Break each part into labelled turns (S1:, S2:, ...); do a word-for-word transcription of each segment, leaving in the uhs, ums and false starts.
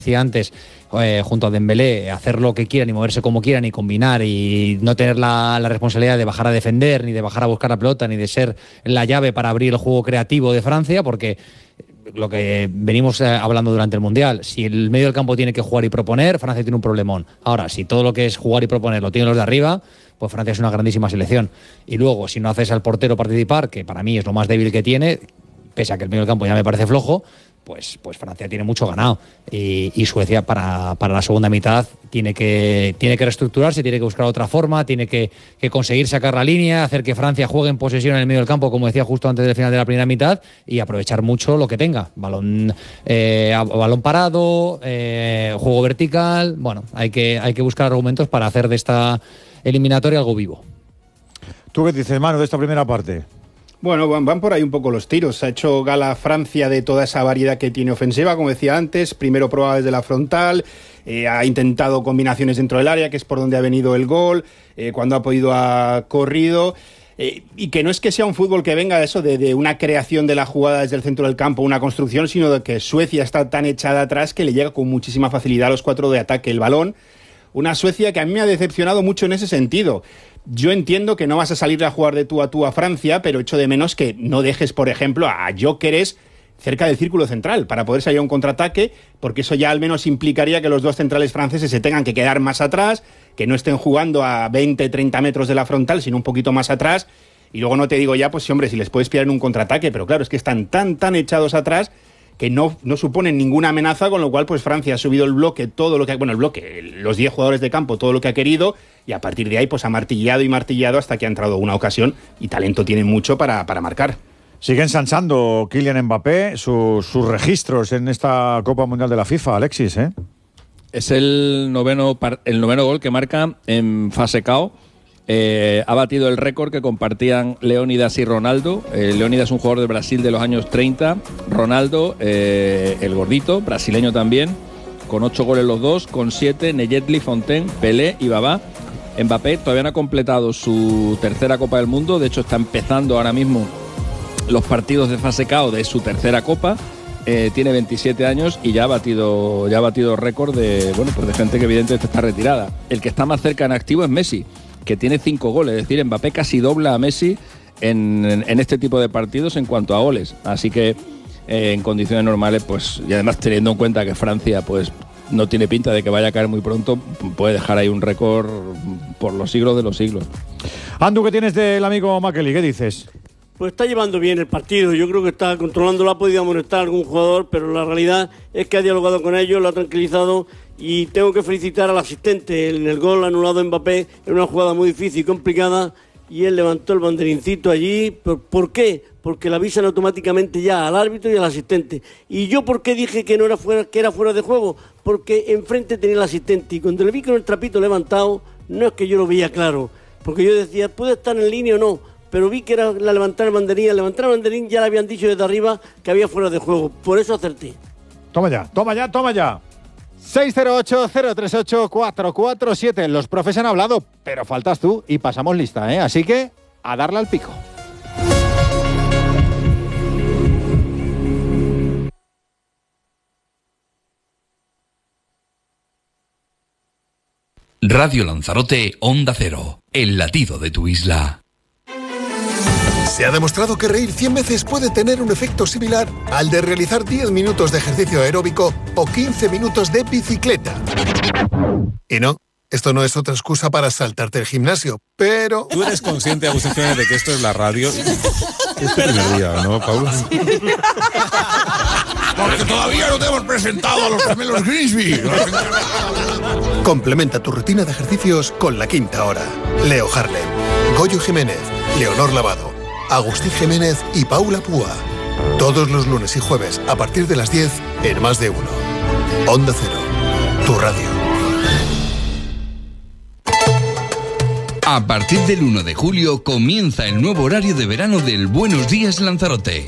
S1: decía antes, eh, junto a Dembélé, hacer lo que quieran y moverse como quieran y combinar y no tener la, la responsabilidad de bajar a defender, ni de bajar a buscar la pelota, ni de ser la llave para abrir el juego creativo de Francia, porque lo que venimos eh, hablando durante el Mundial, si el medio del campo tiene que jugar y proponer, Francia tiene un problemón. Ahora, si todo lo que es jugar y proponer lo tienen los de arriba, pues Francia es una grandísima selección. Y luego, si no haces al portero participar, que para mí es lo más débil que tiene, pese a que el medio del campo ya me parece flojo, pues, pues Francia tiene mucho ganado. Y, y Suecia para, para la segunda mitad tiene que, tiene que reestructurarse, tiene que buscar otra forma, tiene que, que conseguir sacar la línea, hacer que Francia juegue en posesión en el medio del campo, como decía justo antes del final de la primera mitad, y aprovechar mucho lo que tenga. Balón, eh, balón parado, eh, juego vertical. Bueno, hay que, hay que buscar argumentos para hacer de esta eliminatoria algo vivo.
S2: ¿Tú qué dices, Manu, de esta primera parte?
S3: Bueno, van, van por ahí un poco los tiros. Ha hecho gala Francia de toda esa variedad que tiene ofensiva, como decía antes. Primero prueba desde la frontal, eh, ha intentado combinaciones dentro del área, que es por donde ha venido el gol. Eh, cuando ha podido ha corrido. Eh, y que no es que sea un fútbol que venga de eso, de, de una creación de la jugada desde el centro del campo, una construcción, sino de que Suecia está tan echada atrás que le llega con muchísima facilidad a los cuatro de ataque el balón. Una Suecia que a mí me ha decepcionado mucho en ese sentido. Yo entiendo que no vas a salir a jugar de tú a tú a Francia, pero echo de menos que no dejes, por ejemplo, a Gyökeres cerca del círculo central para poder salir a un contraataque, porque eso ya al menos implicaría que los dos centrales franceses se tengan que quedar más atrás, que no estén jugando a veinte, treinta metros de la frontal, sino un poquito más atrás. Y luego no te digo ya, pues sí, hombre, si les puedes pillar en un contraataque, pero claro, es que están tan, tan echados atrás que no, no suponen ninguna amenaza, con lo cual pues Francia ha subido el bloque, todo lo que, bueno, el bloque, los diez jugadores de campo, todo lo que ha querido, y a partir de ahí pues ha martillado y martillado hasta que ha entrado una ocasión, y talento tiene mucho para, para marcar.
S2: Sigue ensanchando Kylian Mbappé sus, sus registros en esta Copa Mundial de la FIFA, Alexis, ¿eh?
S4: Es el noveno, el noveno gol que marca en fase K O. Eh, ha batido el récord que compartían Leónidas y Ronaldo. Eh, Leónidas es un jugador de Brasil de los años treinta. Ronaldo, eh, el gordito, brasileño también, con ocho goles los dos, con siete, Neyetli, Fontaine, Pelé y Babá. Mbappé todavía no ha completado su tercera Copa del Mundo. De hecho, está empezando ahora mismo los partidos de fase K O de su tercera Copa. Eh, tiene veintisiete años y ya ha batido, ya ha batido récord de, bueno, pues de gente que evidentemente está retirada. El que está más cerca en activo es Messi, que tiene cinco goles, es decir, Mbappé casi dobla a Messi en, en, en este tipo de partidos en cuanto a goles, así que eh, en condiciones normales, pues, y además teniendo en cuenta que Francia pues no tiene pinta de que vaya a caer muy pronto, puede dejar ahí un récord por los siglos de los siglos.
S2: Andu, ¿qué tienes del amigo Makely? ¿Qué dices?
S5: Pues está llevando bien el partido, yo creo que está controlando, ha podido amonestar a algún jugador, pero la realidad es que ha dialogado con ellos, lo ha tranquilizado. Y tengo que felicitar al asistente en el gol anulado Mbappé, en una jugada muy difícil y complicada, y él levantó el banderincito allí. ¿Por, ¿por qué? Porque le avisan automáticamente ya al árbitro y al asistente. ¿Y yo por qué dije que no era fuera, que era fuera de juego? Porque enfrente tenía el asistente, y cuando le vi con el trapito levantado, no es que yo lo veía claro, porque yo decía, puede estar en línea o no, pero vi que era la levantar el banderín, al levantar el banderín ya le habían dicho desde arriba que había fuera de juego, por eso acerté.
S2: Toma ya, toma ya, toma ya. seis cero ocho, cero tres ocho, cuatro cuatro siete. Los profes han hablado, pero faltas tú y pasamos lista, ¿eh? Así que a darle al pico.
S6: Radio Lanzarote, Onda Cero, el latido de tu isla.
S7: Se ha demostrado que reír cien veces puede tener un efecto similar al de realizar diez minutos de ejercicio aeróbico o quince minutos de bicicleta. Y no, esto no es otra excusa para saltarte el gimnasio, pero...
S8: Tú eres consciente, Agustín Jiménez, de que esto es la radio. Es tu primer día, ¿no, Paula? Sí.
S9: Porque todavía no te hemos presentado a los gemelos Grimsby.
S7: Complementa tu rutina de ejercicios con La Quinta Hora. Leo Harlem, Goyo Jiménez, Leonor Lavado, Agustín Jiménez y Paula Púa. Todos los lunes y jueves a partir de las diez en Más de Uno. Onda Cero, tu radio.
S6: A partir del uno de julio comienza el nuevo horario de verano del Buenos Días Lanzarote.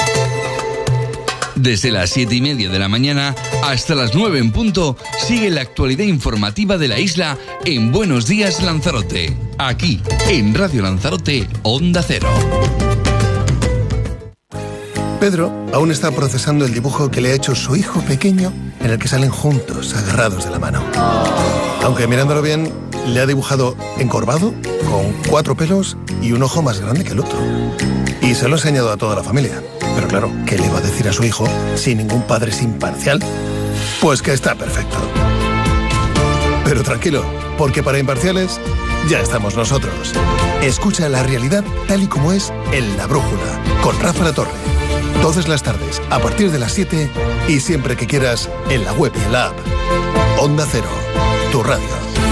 S6: Desde las siete y media de la mañana hasta las nueve en punto, sigue la actualidad informativa de la isla en Buenos Días Lanzarote. Aquí, en Radio Lanzarote, Onda Cero.
S7: Pedro aún está procesando el dibujo que le ha hecho su hijo pequeño, en el que salen juntos, agarrados de la mano. Aunque mirándolo bien, le ha dibujado encorvado, con cuatro pelos y un ojo más grande que el otro. Y se lo ha enseñado a toda la familia. Pero claro, ¿qué le va a decir a su hijo si ningún padre es imparcial? Pues que está perfecto. Pero tranquilo, porque para imparciales ya estamos nosotros. Escucha la realidad tal y como es en La Brújula, con Rafa La Torre. Todas las tardes, a partir de las siete y siempre que quieras, en la web y en la app. Onda Cero, tu radio.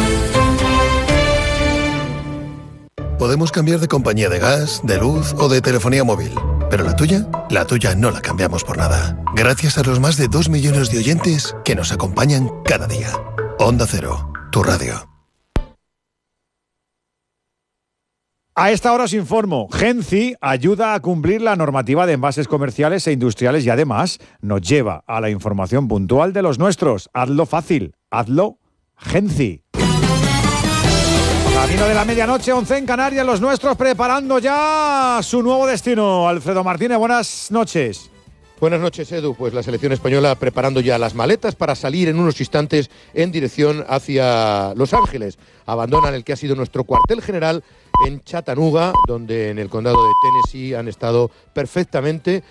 S7: Podemos cambiar de compañía de gas, de luz o de telefonía móvil. Pero la tuya, la tuya no la cambiamos por nada. Gracias a los más de dos millones de oyentes que nos acompañan cada día. Onda Cero, tu radio.
S2: A esta hora os informo, Genci ayuda a cumplir la normativa de envases comerciales e industriales y además nos lleva a la información puntual de los nuestros. Hazlo fácil, hazlo Genci. Camino de la medianoche, once en Canarias, los nuestros preparando ya su nuevo destino. Alfredo Martínez, buenas noches.
S10: Buenas noches, Edu. Pues la selección española preparando ya las maletas para salir en unos instantes en dirección hacia Los Ángeles. Abandonan el que ha sido nuestro cuartel general en Chattanooga, donde en el condado de Tennessee han estado perfectamente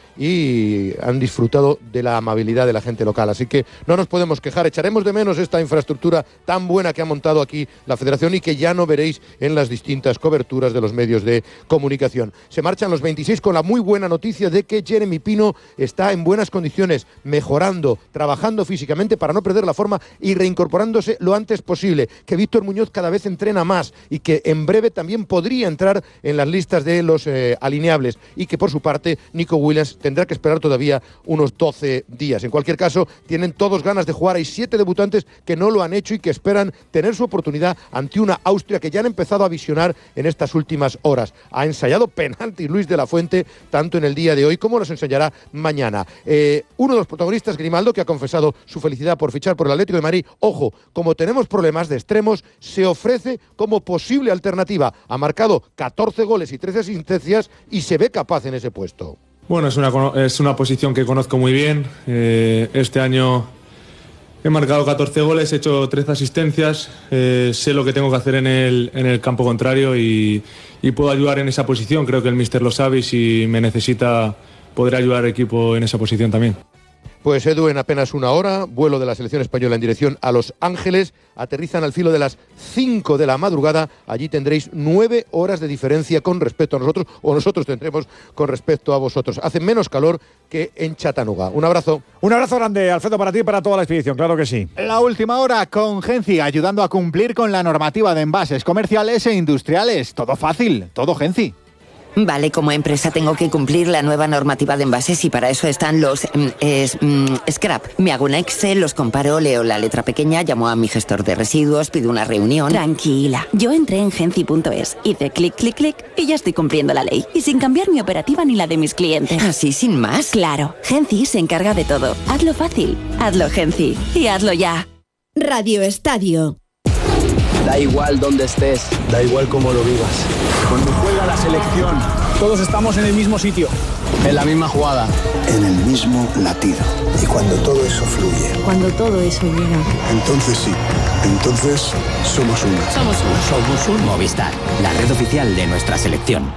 S10: y han disfrutado de la amabilidad de la gente local. Así que no nos podemos quejar, echaremos de menos esta infraestructura tan buena que ha montado aquí la Federación y que ya no veréis en las distintas coberturas de los medios de comunicación. Se marchan los veintiséis con la muy buena noticia de que Jeremy Pino está en buenas condiciones, mejorando, trabajando físicamente para no perder la forma y reincorporándose lo antes posible, que Víctor Muñoz cada vez entrena más y que en breve también podría entrar en las listas de los eh, alineables y que por su parte Nico Williams tendrá que esperar todavía unos doce días. En cualquier caso, tienen todos ganas de jugar. Hay siete debutantes que no lo han hecho y que esperan tener su oportunidad ante una Austria que ya han empezado a visionar en estas últimas horas. Ha ensayado penalti Luis de la Fuente tanto en el día de hoy como los ensayará mañana. Eh, uno de los protagonistas, Grimaldo, que ha confesado su felicidad por fichar por el Atlético de Madrid. Ojo, como tenemos problemas de extremos, se ofrece como posible alternativa. Ha marcado catorce goles y trece asistencias y se ve capaz en ese puesto.
S11: Bueno, es una, es una posición que conozco muy bien. Eh, este año he marcado catorce goles, he hecho trece asistencias. Eh, sé lo que tengo que hacer en el, en el campo contrario y, y puedo ayudar en esa posición. Creo que el míster lo sabe y si me necesita podré ayudar al equipo en esa posición también.
S10: Pues Edu, en apenas una hora, vuelo de la selección española en dirección a Los Ángeles. Aterrizan al filo de las cinco de la madrugada. Allí tendréis nueve horas de diferencia con respecto a nosotros, o nosotros tendremos con respecto a vosotros. Hace menos calor que en Chattanooga. Un abrazo.
S2: Un abrazo grande, Alfredo, para ti y para toda la expedición, claro que sí.
S12: La última hora con Genci, ayudando a cumplir con la normativa de envases comerciales e industriales. Todo fácil, todo Genci.
S13: Vale, como empresa tengo que cumplir la nueva normativa de envases y para eso están los mm, es, mm, scrap. Me hago un Excel, los comparo, leo la letra pequeña, llamo a mi gestor de residuos, pido una reunión.
S14: Tranquila, yo entré en genci punto es, hice clic, clic, clic y ya estoy cumpliendo la ley. Y sin cambiar mi operativa ni la de mis clientes.
S13: ¿Así sin más?
S14: Claro, Genci se encarga de todo. Hazlo fácil, hazlo Genci y hazlo ya.
S15: Radio Estadio.
S16: Da igual dónde estés, da igual cómo lo vivas. Cuando juega la selección, todos estamos en el mismo sitio, en la misma jugada,
S17: en el mismo latido. Y cuando todo eso fluye,
S18: cuando todo eso llega,
S17: entonces sí, entonces somos uno.
S19: Somos uno. Somos un Movistar, la red oficial de nuestra selección.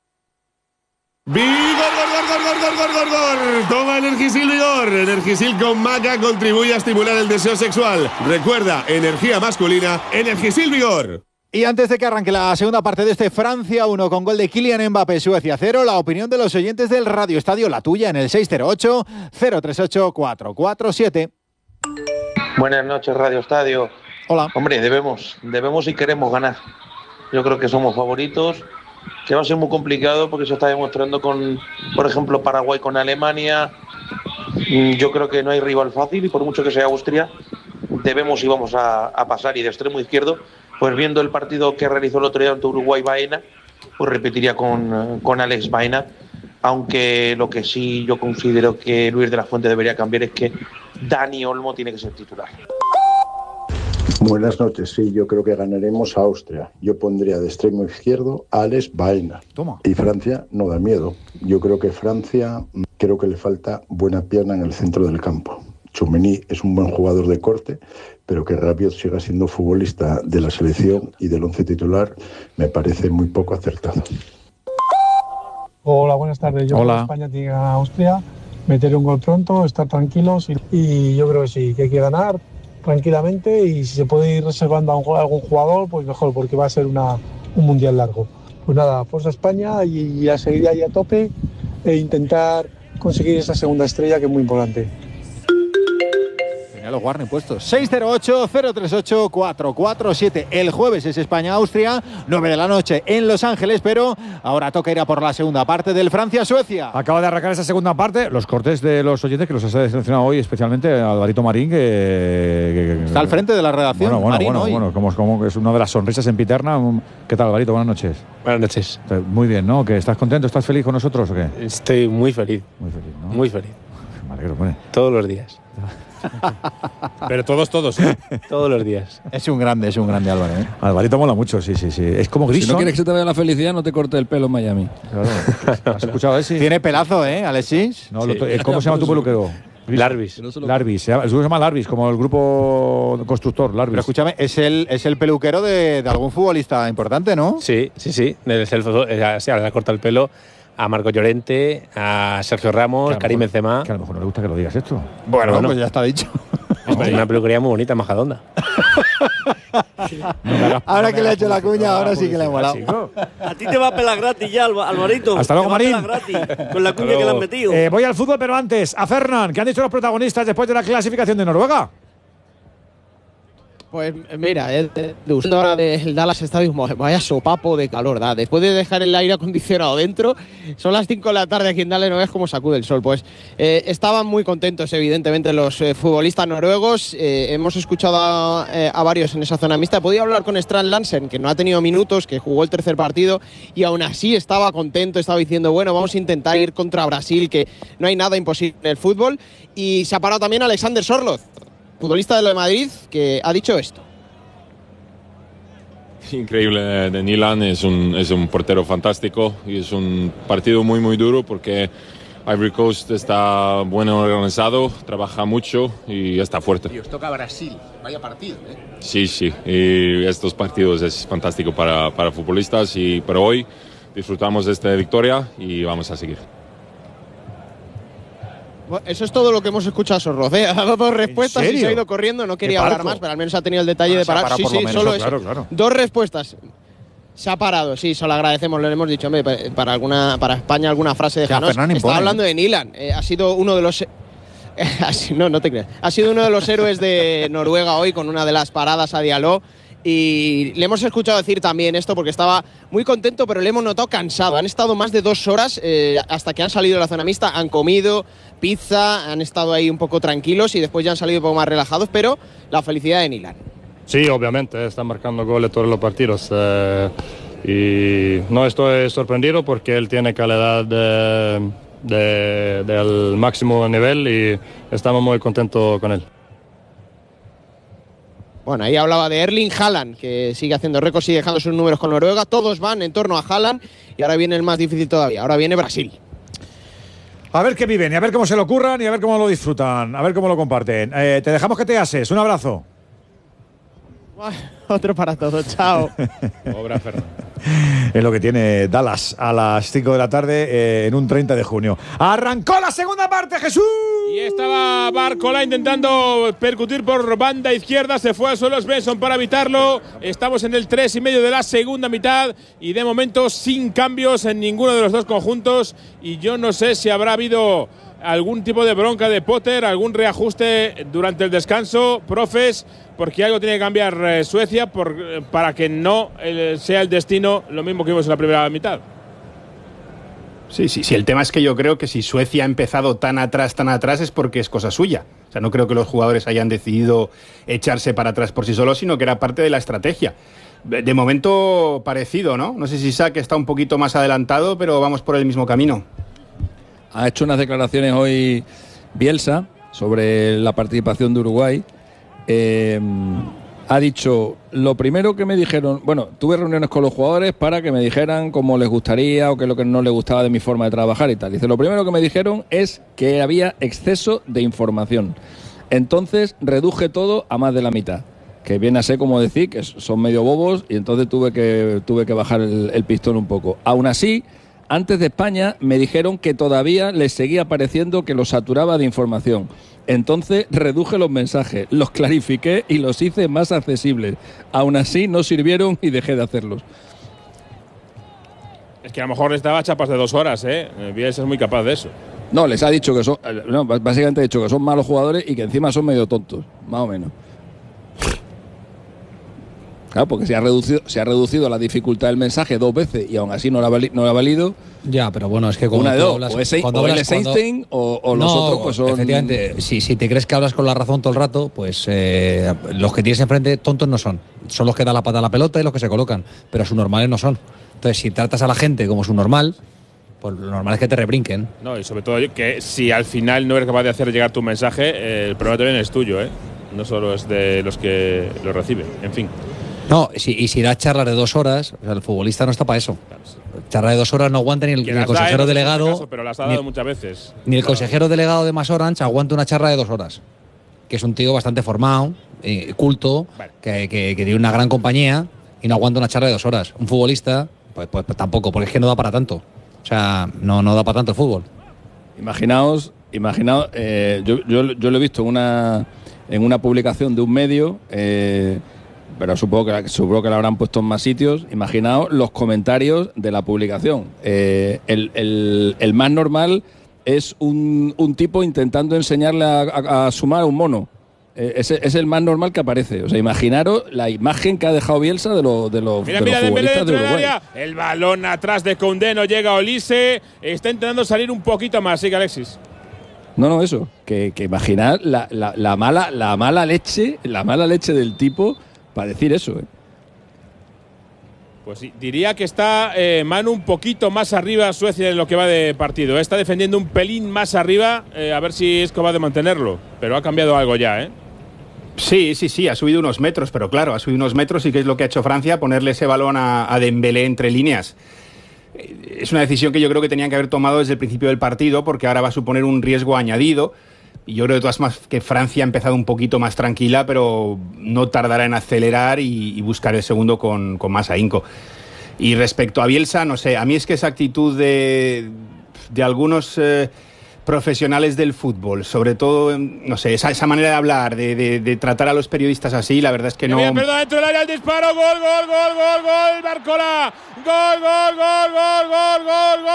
S20: ¡Vigor, gor, gor, gor, gor, gor, gor, gor! Toma Energisil Vigor. Energisil con maca contribuye a estimular el deseo sexual. Recuerda, energía masculina, Energisil Vigor.
S2: Y antes de que arranque la segunda parte de este Francia uno con gol de Kylian Mbappé, Suecia cero, la opinión de los oyentes del Radio Estadio, la tuya, en el seis cero ocho, cero tres ocho, cuatro cuatro siete.
S21: Buenas noches, Radio Estadio.
S2: Hola.
S21: Hombre, debemos, debemos y queremos ganar. Yo creo que somos favoritos, que va a ser muy complicado porque se está demostrando con, por ejemplo, Paraguay con Alemania. Yo creo que no hay rival fácil y por mucho que sea Austria, debemos y vamos a, a pasar. Y de extremo izquierdo, pues viendo el partido que realizó el otro día ante Uruguay-Baena, pues repetiría con, con Alex Baena, aunque lo que sí yo considero que Luis de la Fuente debería cambiar es que Dani Olmo tiene que ser titular.
S22: Buenas noches, sí, yo creo que ganaremos a Austria. Yo pondría de extremo izquierdo a Alex Baena.
S2: Toma.
S22: Y Francia no da miedo. Yo creo que Francia creo que le falta buena pierna en el centro del campo. Tchouaméni es un buen jugador de corte, pero que Rabiot siga siendo futbolista de la selección y del once titular me parece muy poco acertado.
S1: Hola, buenas tardes. Yo
S2: Hola.
S1: creo que España tiene que ganar a Austria, meter un gol pronto, estar tranquilos y, y yo creo que sí, que hay que ganar tranquilamente y si se puede ir reservando a, un, a algún jugador, pues mejor, porque va a ser una, un mundial largo. Pues nada, fuerza España y, y a seguir ahí a tope e intentar conseguir esa segunda estrella que es muy importante.
S12: Tenía los Warner puestos. seis cero ocho, cero tres ocho, cuatro cuatro siete. El jueves es España-Austria, nueve de la noche en Los Ángeles, pero ahora toca ir a por la segunda parte del Francia-Suecia.
S2: Acaba de arrancar esa segunda parte. Los cortes de los oyentes que los has seleccionado hoy, especialmente Alvarito Marín, que, que, que
S12: está al frente de la redacción.
S2: Bueno, bueno,
S12: Marín,
S2: bueno,
S12: hoy.
S2: bueno como, como es una de las sonrisas en Piterna. ¿Qué tal, Alvarito? Buenas noches.
S18: Buenas noches.
S2: Muy bien, ¿no? ¿Que estás contento? ¿Estás feliz con nosotros o qué?
S18: Estoy muy feliz.
S2: Muy feliz, ¿no?
S18: Muy feliz.
S2: Me alegro, bueno.
S18: Todos los días.
S8: Pero todos, todos. ¿eh?
S18: Todos los días.
S12: Es un grande, es un grande Álvaro. ¿eh?
S2: Alvarito mola mucho, sí, sí, sí. Es como Grison.
S4: Si no quieres que se te vaya la felicidad, no te corte el pelo en Miami.
S2: Claro. ¿Has escuchado ese?
S12: Tiene pelazo, ¿eh, Alexis?
S2: No, lo, ¿Cómo se llama tu peluquero?
S18: Larvis.
S2: Larvis, se llama, el grupo se llama Larvis, como el grupo constructor, Larvis.
S12: Pero escúchame, es el, es el peluquero de, de algún futbolista importante, ¿no?
S18: Sí, sí, sí. Es el, sí, ahora le corta el pelo a Marco Llorente, a Sergio Ramos, Karim Benzema.
S2: Que a lo mejor no le gusta que lo digas esto.
S12: Bueno, bueno pues ya está dicho.
S18: Es una peluquería muy bonita en Majadahonda.
S12: Ahora que le ha hecho la cuña, ahora sí que le ha molado.
S5: A ti te va a pelar gratis ya, Alvarito.
S2: Hasta luego, Marín.
S5: Gratis, con la cuña que le han metido.
S2: Eh, voy al fútbol, pero antes, a Fernán, ¿qué han dicho los protagonistas después de la clasificación de Noruega?
S23: Pues mira, el, el, ahora del Dallas Stadium, vaya sopapo de calor, da. Después de dejar el aire acondicionado dentro, son las cinco de la tarde aquí en Dallas, no ves cómo sacude el sol. Pues eh, estaban muy contentos, evidentemente, los eh, futbolistas noruegos. Eh, hemos escuchado a, eh, a varios en esa zona mixta. He podido hablar con Strand Larsen, que no ha tenido minutos, que jugó el tercer partido, y aún así estaba contento, estaba diciendo, bueno, vamos a intentar ir contra Brasil, que no hay nada imposible en el fútbol. Y se ha parado también Alexander Sorloth, futbolista de Madrid, que ha dicho esto.
S8: Increíble de Nilan, es un, es un portero fantástico y es un partido muy muy duro porque Ivory Coast está bueno organizado, trabaja mucho y está fuerte.
S23: Y os toca Brasil, vaya partido, ¿eh?
S8: Sí, sí, y estos partidos es fantástico para, para futbolistas y para hoy disfrutamos de esta victoria y vamos a seguir.
S23: Bueno, eso es todo lo que hemos escuchado a Sorloth, ¿eh? Ha dado dos respuestas y se ha ido corriendo. No quería hablar más, pero al menos ha tenido el detalle ah, de parar. Sí, sí, menos, solo claro, eso. Claro. Dos respuestas. Se ha parado, sí, solo agradecemos, lo hemos dicho, hombre, para alguna para España alguna frase de Janos. Está hablando de Nilan, eh, ha sido uno de los eh, no, no te creas. Ha sido uno de los héroes de Noruega hoy con una de las paradas a Diallo. Y le hemos escuchado decir también esto porque estaba muy contento, pero le hemos notado cansado. Han estado más de dos horas eh, hasta que han salido de la zona mixta, han comido pizza, han estado ahí un poco tranquilos y después ya han salido un poco más relajados, pero la felicidad de Nilan.
S24: Sí, obviamente, están marcando goles todos los partidos. Eh, y no estoy sorprendido porque él tiene calidad de, de, del máximo nivel y estamos muy contentos con él.
S23: Bueno, ahí hablaba de Erling Haaland, que sigue haciendo récords, sigue dejando sus números con Noruega. Todos van en torno a Haaland y ahora viene el más difícil todavía. Ahora viene Brasil.
S2: A ver qué viven y a ver cómo se lo curran y a ver cómo lo disfrutan, a ver cómo lo comparten. Eh, te dejamos que te ases. Un abrazo.
S23: Otro para todos. Chao.
S8: Obra Fernando.
S2: Es lo que tiene Dallas a las cinco de la tarde eh, en un treinta de junio. ¡Arrancó la segunda parte, Jesús!
S25: Y estaba Barcola intentando percutir por banda izquierda. Se fue a suelo Svensson para evitarlo. Estamos en el tres y medio de la segunda mitad. Y de momento sin cambios en ninguno de los dos conjuntos. Y yo no sé si habrá habido algún tipo de bronca de Potter, algún reajuste durante el descanso, profes, porque algo tiene que cambiar eh, Suecia por, eh, para que no eh, sea el destino lo mismo que vimos en la primera mitad.
S3: Sí, sí, sí. El tema es que yo creo que si Suecia ha empezado tan atrás, tan atrás, es porque es cosa suya. O sea, no creo que los jugadores hayan decidido echarse para atrás por sí solos, sino que era parte de la estrategia. De momento parecido, ¿no? No sé si Isaac está un poquito más adelantado, pero vamos por el mismo camino.
S4: Ha hecho unas declaraciones hoy Bielsa sobre la participación de Uruguay. Eh, ha dicho, lo primero que me dijeron, bueno, tuve reuniones con los jugadores para que me dijeran cómo les gustaría o qué es lo que no les gustaba de mi forma de trabajar y tal. Dice, lo primero que me dijeron es que había exceso de información. Entonces reduje todo a más de la mitad, que viene a ser como decir que son medio bobos y entonces tuve que, tuve que bajar el, el pistón un poco. Aún así, antes de España me dijeron que todavía les seguía pareciendo que los saturaba de información. Entonces reduje los mensajes, los clarifiqué y los hice más accesibles. Aún así no sirvieron y dejé de hacerlos.
S25: Es que a lo mejor les daba chapas de dos horas, ¿eh? Bielsa es muy capaz de eso.
S4: No, les ha dicho que son, no, básicamente ha dicho que son malos jugadores y que encima son medio tontos, más o menos. Claro, porque se ha reducido, se ha reducido la dificultad del mensaje dos veces y aún así no la, vali, no la ha valido.
S6: Ya, pero bueno, es que cuando
S4: una de dos,
S6: hablas,
S4: o es,
S6: cuando
S4: o
S6: hablas,
S4: él es Einstein cuando, o, o los
S6: no,
S4: otros pues son...
S6: Efectivamente, si, si te crees que hablas con la razón todo el rato, pues eh, los que tienes enfrente tontos no son. Son los que dan la pata a la pelota y los que se colocan, pero subnormales no son. Entonces, si tratas a la gente como subnormal, pues lo normal es que te rebrinquen.
S25: No, y sobre todo que si al final no eres capaz de hacer llegar tu mensaje, eh, el problema también es tuyo, ¿eh? No solo es de los que lo reciben, en fin.
S6: No, si, y si das charlas de dos horas, o sea, el futbolista no está para eso. Charla de dos horas no aguanta ni el, ni el consejero
S25: da, eh,
S6: delegado.
S25: Caso, pero las ha dado ni, muchas veces.
S6: Ni el consejero delegado de MasOrange aguanta una charla de dos horas. Que es un tío bastante formado, eh, culto, vale. que, que, que tiene una gran compañía y no aguanta una charla de dos horas. Un futbolista, pues, pues, pues tampoco, porque es que no da para tanto. O sea, no, no da para tanto el fútbol.
S4: Imaginaos, imaginaos eh, yo, yo, yo lo he visto en una, en una publicación de un medio. Eh, pero supongo que, supongo que la habrán puesto en más sitios. Imaginaos los comentarios de la publicación. Eh, el, el, el más normal es un, un tipo intentando enseñarle a, a, a sumar a un mono. Eh, ese es el más normal que aparece. O sea, imaginaros la imagen que ha dejado Bielsa de, lo, de los,
S25: mira,
S4: de
S25: mira,
S4: los futbolistas de Uruguay.
S25: Área. El balón atrás de Koundé, no llega Olise. Está intentando salir un poquito más. Sigue Alexis.
S4: No, no, eso. Que, que imaginar la, la, la, mala, la mala leche, la mala leche del tipo para decir eso, ¿eh?
S25: Pues sí, diría que está eh, Manu un poquito más arriba Suecia en lo que va de partido. Está defendiendo un pelín más arriba, eh, a ver si es capaz de mantenerlo. Pero ha cambiado algo ya, ¿eh?
S3: Sí, sí, sí, ha subido unos metros, pero claro, ha subido unos metros y ¿qué es lo que ha hecho Francia? Ponerle ese balón a, a Dembélé entre líneas. Es una decisión que yo creo que tenían que haber tomado desde el principio del partido, porque ahora va a suponer un riesgo añadido. Y yo creo de todas formas que Francia ha empezado un poquito más tranquila, pero no tardará en acelerar y, y buscar el segundo con, con más ahínco. Y respecto a Bielsa, no sé, a mí es que esa actitud de, de algunos eh, profesionales del fútbol, sobre todo, no sé, esa, esa manera de hablar, de, de, de tratar a los periodistas así, la verdad es que no...
S25: Bien, perdón, dentro del área el disparo, gol, gol, gol, gol, gol, Barcola, gol, gol, gol, gol, gol, gol,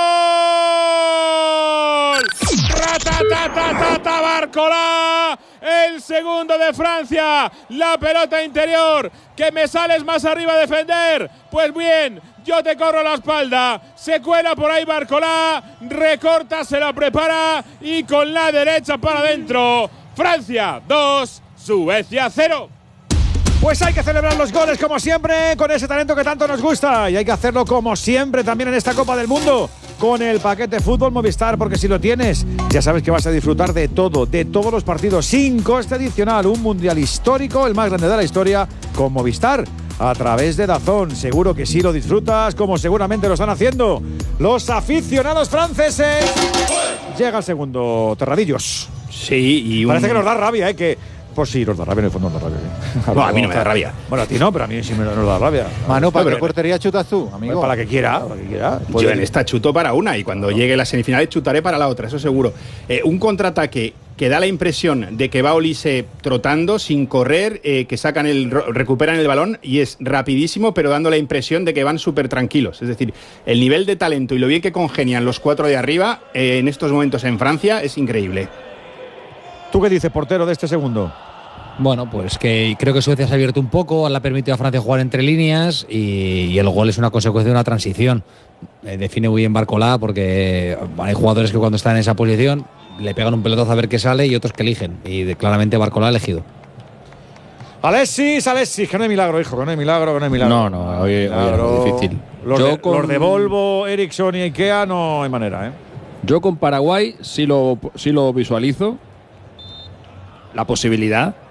S25: gol, Ratatatatata, Barcola, el segundo de Francia, la pelota interior, que me sales más arriba a defender, pues bien, yo te corro la espalda, se cuela por ahí Barcola, recorta, se la prepara y con la derecha para adentro, Francia dos, Suecia cero.
S2: Pues hay que celebrar los goles como siempre, con ese talento que tanto nos gusta. Y hay que hacerlo como siempre también en esta Copa del Mundo, con el paquete Fútbol Movistar, porque si lo tienes, ya sabes que vas a disfrutar de todo, de todos los partidos, sin coste adicional. Un mundial histórico, el más grande de la historia, con Movistar, a través de DAZN. Seguro que sí lo disfrutas, como seguramente lo están haciendo los aficionados franceses. Llega el segundo, Terradillos.
S3: Sí, y un...
S2: Parece que nos da rabia, ¿eh? Que... Pues sí, nos da rabia, en el fondo nos da rabia. ¿Eh?
S3: No, a mí no me da rabia.
S2: Bueno, a ti no, pero a mí sí me nos da rabia.
S12: Manu, ¿para
S2: no,
S12: qué portería chutas tú, amigo?
S2: Para la que quiera, para que quiera.
S3: Yo en esta chuto para una y cuando llegue la semifinal chutaré para la otra, eso seguro. Eh, un contraataque que da la impresión de que va Olise trotando, sin correr, eh, que sacan el, recuperan el balón y es rapidísimo, pero dando la impresión de que van súper tranquilos. Es decir, el nivel de talento y lo bien que congenian los cuatro de arriba eh, en estos momentos en Francia es increíble.
S2: ¿Tú qué dices, portero, de este segundo?
S6: Bueno, pues que creo que Suecia se ha abierto un poco, le ha permitido a Francia jugar entre líneas y, y el gol es una consecuencia de una transición. Eh, define muy bien Barcola porque hay jugadores que cuando están en esa posición le pegan un pelotazo a ver qué sale y otros que eligen. Y de, claramente Barcola ha elegido.
S2: Alexis, Alexis, que no hay milagro, hijo, que no hay milagro, que no hay milagro.
S4: No, no, hoy, hoy es difícil.
S2: Los, de, con... los de Volvo, Ericsson y Ikea no hay manera, ¿eh?
S4: Yo con Paraguay sí lo, sí lo visualizo. La posibilidad,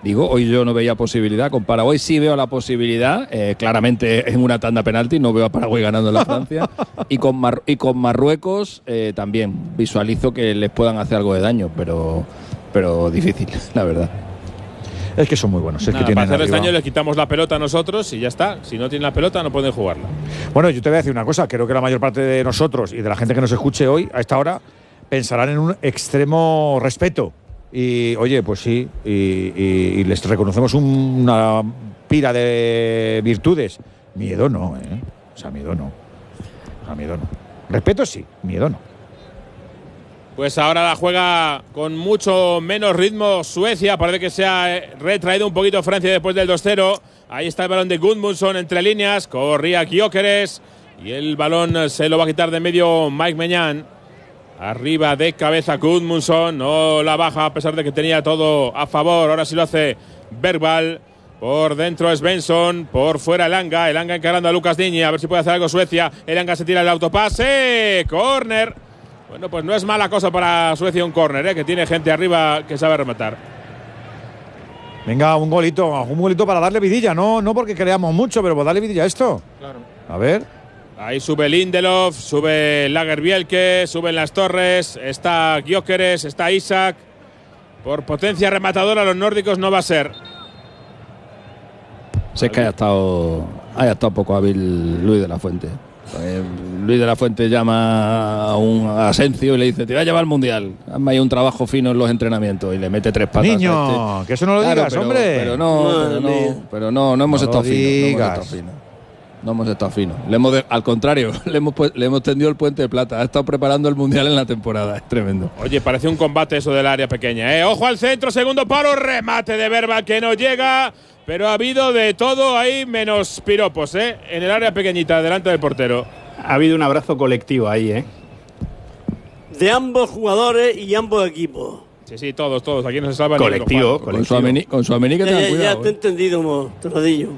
S4: Digo, hoy yo no veía posibilidad. Con Paraguay sí veo la posibilidad. Eh, claramente en una tanda penalti no veo a Paraguay ganando en la Francia. y, con Mar- y con Marruecos eh, también visualizo que les puedan hacer algo de daño, pero, pero difícil, la verdad.
S2: Es que son muy buenos. Es
S25: Nada,
S2: que
S25: para hacer
S2: arriba...
S25: este año les quitamos la pelota a nosotros y ya está. Si no tienen la pelota no pueden jugarla.
S2: Bueno, yo te voy a decir una cosa. Creo que la mayor parte de nosotros y de la gente que nos escuche hoy, a esta hora, pensarán en un extremo respeto. Y, oye, pues sí, y, y, y les reconocemos un, una pila de virtudes. Miedo no, ¿eh? O sea, miedo no. O sea, miedo no. Respeto sí, miedo no.
S25: Pues ahora la juega con mucho menos ritmo Suecia. Parece que se ha retraído un poquito Francia después del dos cero. Ahí está el balón de Gudmundsson entre líneas. Corría Gyökeres. Y el balón se lo va a quitar de medio Mike Maignan. Arriba de cabeza Gudmundsson. No la baja a pesar de que tenía todo a favor. Ahora sí lo hace Bergvall. Por dentro es Svensson. Por fuera Elanga. Elanga encarando a Lucas Digne. A ver si puede hacer algo Suecia. Elanga se tira el autopase. Córner. Bueno, pues no es mala cosa para Suecia un córner, ¿eh? Que tiene gente arriba que sabe rematar.
S2: Venga, un golito, un golito para darle vidilla, no, no porque creamos mucho, pero para darle vidilla a esto.
S25: Claro.
S2: A ver.
S25: Ahí sube Lindelof, sube Lagerbielke, suben las torres, está Gyökeres, está Isaac. Por potencia rematadora los nórdicos no va a ser.
S4: Si es que haya estado, haya estado poco hábil Luis de la Fuente. Eh, Luis de la Fuente llama a un Asencio y le dice: te voy a llevar al Mundial, hazme ahí un trabajo fino en los entrenamientos, y le mete tres patas.
S2: Niño, este. Que eso no lo
S4: claro,
S2: digas,
S4: pero,
S2: hombre.
S4: Pero no, pero no, pero no, no hemos
S2: no
S4: estado
S2: finos.
S4: Fino, no hemos estado finos. Le hemos de, al contrario, le hemos, le hemos tendido el puente de plata. Ha estado preparando el Mundial en la temporada. Es tremendo.
S25: Oye, parece un combate eso del área pequeña, ¿eh? Ojo al centro, segundo palo, remate de Bergvall que no llega. Pero ha habido de todo ahí menos piropos, ¿eh? En el área pequeñita, delante del portero.
S3: Ha habido un abrazo colectivo ahí, ¿eh?
S5: De ambos jugadores y ambos equipos.
S25: Sí, sí, todos, todos. Aquí no se salva
S3: colectivo,
S25: ni
S4: con su amení, con su amení que
S5: ya,
S4: tengan
S5: ya,
S4: cuidado.
S5: Ya te he
S4: eh.
S5: entendido, mo, Terradillo.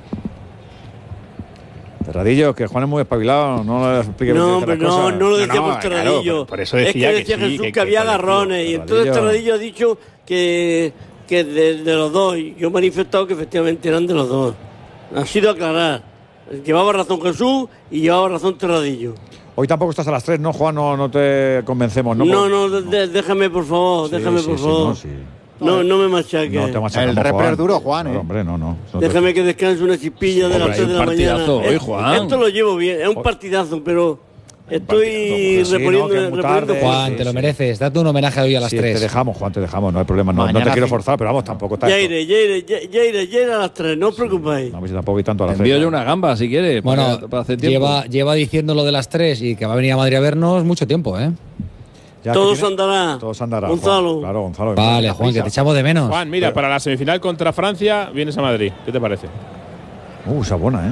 S2: Terradillo, que Juan es muy espabilado, no le explique bien
S5: No, hombre,
S2: las
S5: no,
S2: cosas.
S5: no lo decía
S3: No, no,
S5: por Terradillo.
S3: claro, por eso decía
S5: es que decía
S3: que sí,
S5: Jesús
S3: que-
S5: que,
S3: que
S5: había
S3: colectivo,
S5: agarrones. Y entonces
S2: Terradillo.
S5: Terradillo ha dicho que, que de, de los dos. Y yo he manifestado que efectivamente eran de los dos. Ha sido aclarar. Llevaba razón Jesús y llevaba razón Terradillo.
S2: Hoy tampoco estás a las tres, ¿no, Juan? No, no te convencemos, ¿no?
S5: No, no, de- de- déjame por favor,
S2: Sí,
S5: déjame
S2: sí,
S5: por
S2: sí,
S5: favor.
S2: no, sí.
S5: No, no me machaques.
S2: No te machacamos,
S12: El repre
S2: Juan.
S12: es duro, Juan, ¿eh?
S2: No, hombre, no, no. No te-
S5: Déjame que descanse una chispilla de
S4: Hombre,
S5: las
S4: hay
S5: tres
S4: un
S5: de la mañana.
S4: partidazo hoy,
S5: Eh,
S4: Juan.
S5: Esto lo llevo bien, es un partidazo, pero estoy
S2: partidazo, sí,
S5: reponiendo,
S2: no, que es muy
S5: reponiendo
S2: tarde.
S5: fuerzas.
S6: Juan, te lo
S2: sí.
S6: mereces. Date un homenaje hoy a las
S2: Sí,
S6: tres.
S2: te dejamos, Juan, te dejamos, no hay problema. No, no
S12: Mañana
S2: te quiero
S12: sí.
S2: forzar, pero vamos, tampoco está
S5: Ya
S2: esto.
S5: iré, ya iré, ya, ya iré, ya iré a las tres, no os preocupéis.
S2: A ver si tampoco voy tanto a
S4: Te
S2: las
S4: envío
S2: tres.
S4: yo una gamba si quieres.
S6: Bueno,
S4: para, para hacer tiempo.
S6: lleva, lleva diciendo lo de las tres y que va a venir a Madrid a vernos mucho tiempo, ¿eh?
S2: Ya que
S5: Todos
S2: tiene-
S5: andará.
S2: Todos andará.
S5: Gonzalo.
S2: Juan. Claro, Gonzalo.
S6: Vale, Juan, que te echamos de menos.
S25: Juan, mira, para la semifinal contra Francia vienes a Madrid. ¿Qué te parece?
S2: Uh, esa buena, ¿eh?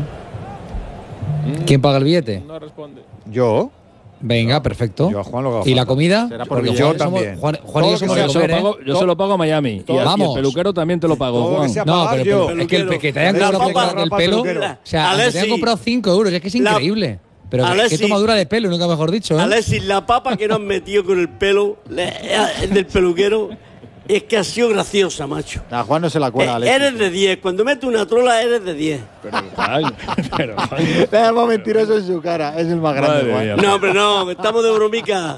S6: ¿Quién paga el billete?
S25: No responde.
S2: Yo.
S6: Venga, perfecto.
S2: Yo a Juan lo hago
S6: ¿Y la
S2: falta.
S6: comida?
S12: Será por
S6: Porque
S12: Villar.
S2: Yo
S6: Juan, somos-
S2: también.
S6: Juan, Juan y
S2: Todo
S6: yo somos
S2: lo
S6: de
S2: que
S4: Yo se,
S6: comer,
S4: lo
S6: ¿eh?
S4: pago, yo se lo pago a Miami. Y,
S6: Todo-
S4: al- y el
S6: Vamos.
S4: peluquero también te lo pago,
S2: Todo lo
S4: Juan.
S2: que sea
S6: No,
S2: pagar,
S6: pero,
S2: yo.
S6: pero es que, el, que te hayan
S5: La
S6: cobrado
S5: papa-
S6: por el
S2: rapa
S6: pelo.
S2: peluquero.
S6: O sea,
S5: Alexis.
S6: te hayan comprado cinco euros. Es que es
S5: La-
S6: increíble. Pero qué- qué
S5: Alexis.
S6: tomadura de pelo, nunca mejor dicho, ¿eh?
S5: Alexis, la papa que nos han metido con el pelo le- eh, del peluquero es que ha sido graciosa, macho.
S12: A Juan no se la cuela,
S5: Eh,
S12: Alexis.
S5: eres de diez, cuando metes una trola eres de diez.
S4: Pero, Juan, pero, Juan.
S12: Le damos mentiroso en su cara. Es el más grande,
S4: Madre
S12: Juan.
S4: mía.
S5: No, hombre, no, estamos de bromica.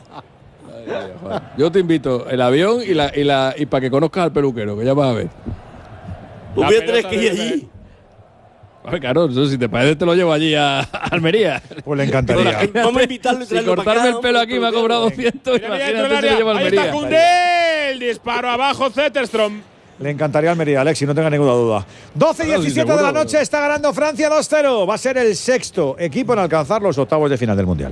S4: Yo te invito el avión y la y la y para que conozcas al peluquero, que ya vas a ver.
S5: Pues
S25: La
S5: voy a tener
S25: pelota
S5: que ir
S25: debe
S5: allí.
S4: Ay, claro, eso, si te parece te lo llevo allí a, a Almería.
S2: Pues le encantaría.
S5: Vamos a invitarlo y
S4: Si
S5: traerlo para
S4: cortarme
S5: acá,
S4: el pelo
S5: hombre,
S4: aquí me ha cobrado doscientos,
S25: Mira, mira, dentro
S4: imagínate
S25: del
S4: si lo
S25: área.
S4: llevo a
S25: Ahí está
S4: Almería.
S25: Koundé. El disparo abajo, Zetterstrom.
S2: Le encantaría Almería, Alexis, no tenga ninguna duda. doce y
S4: Claro,
S2: diecisiete
S4: sí,
S2: de la
S4: seguro.
S2: noche está ganando Francia dos cero. Va a ser el sexto equipo en alcanzar los octavos de final del Mundial.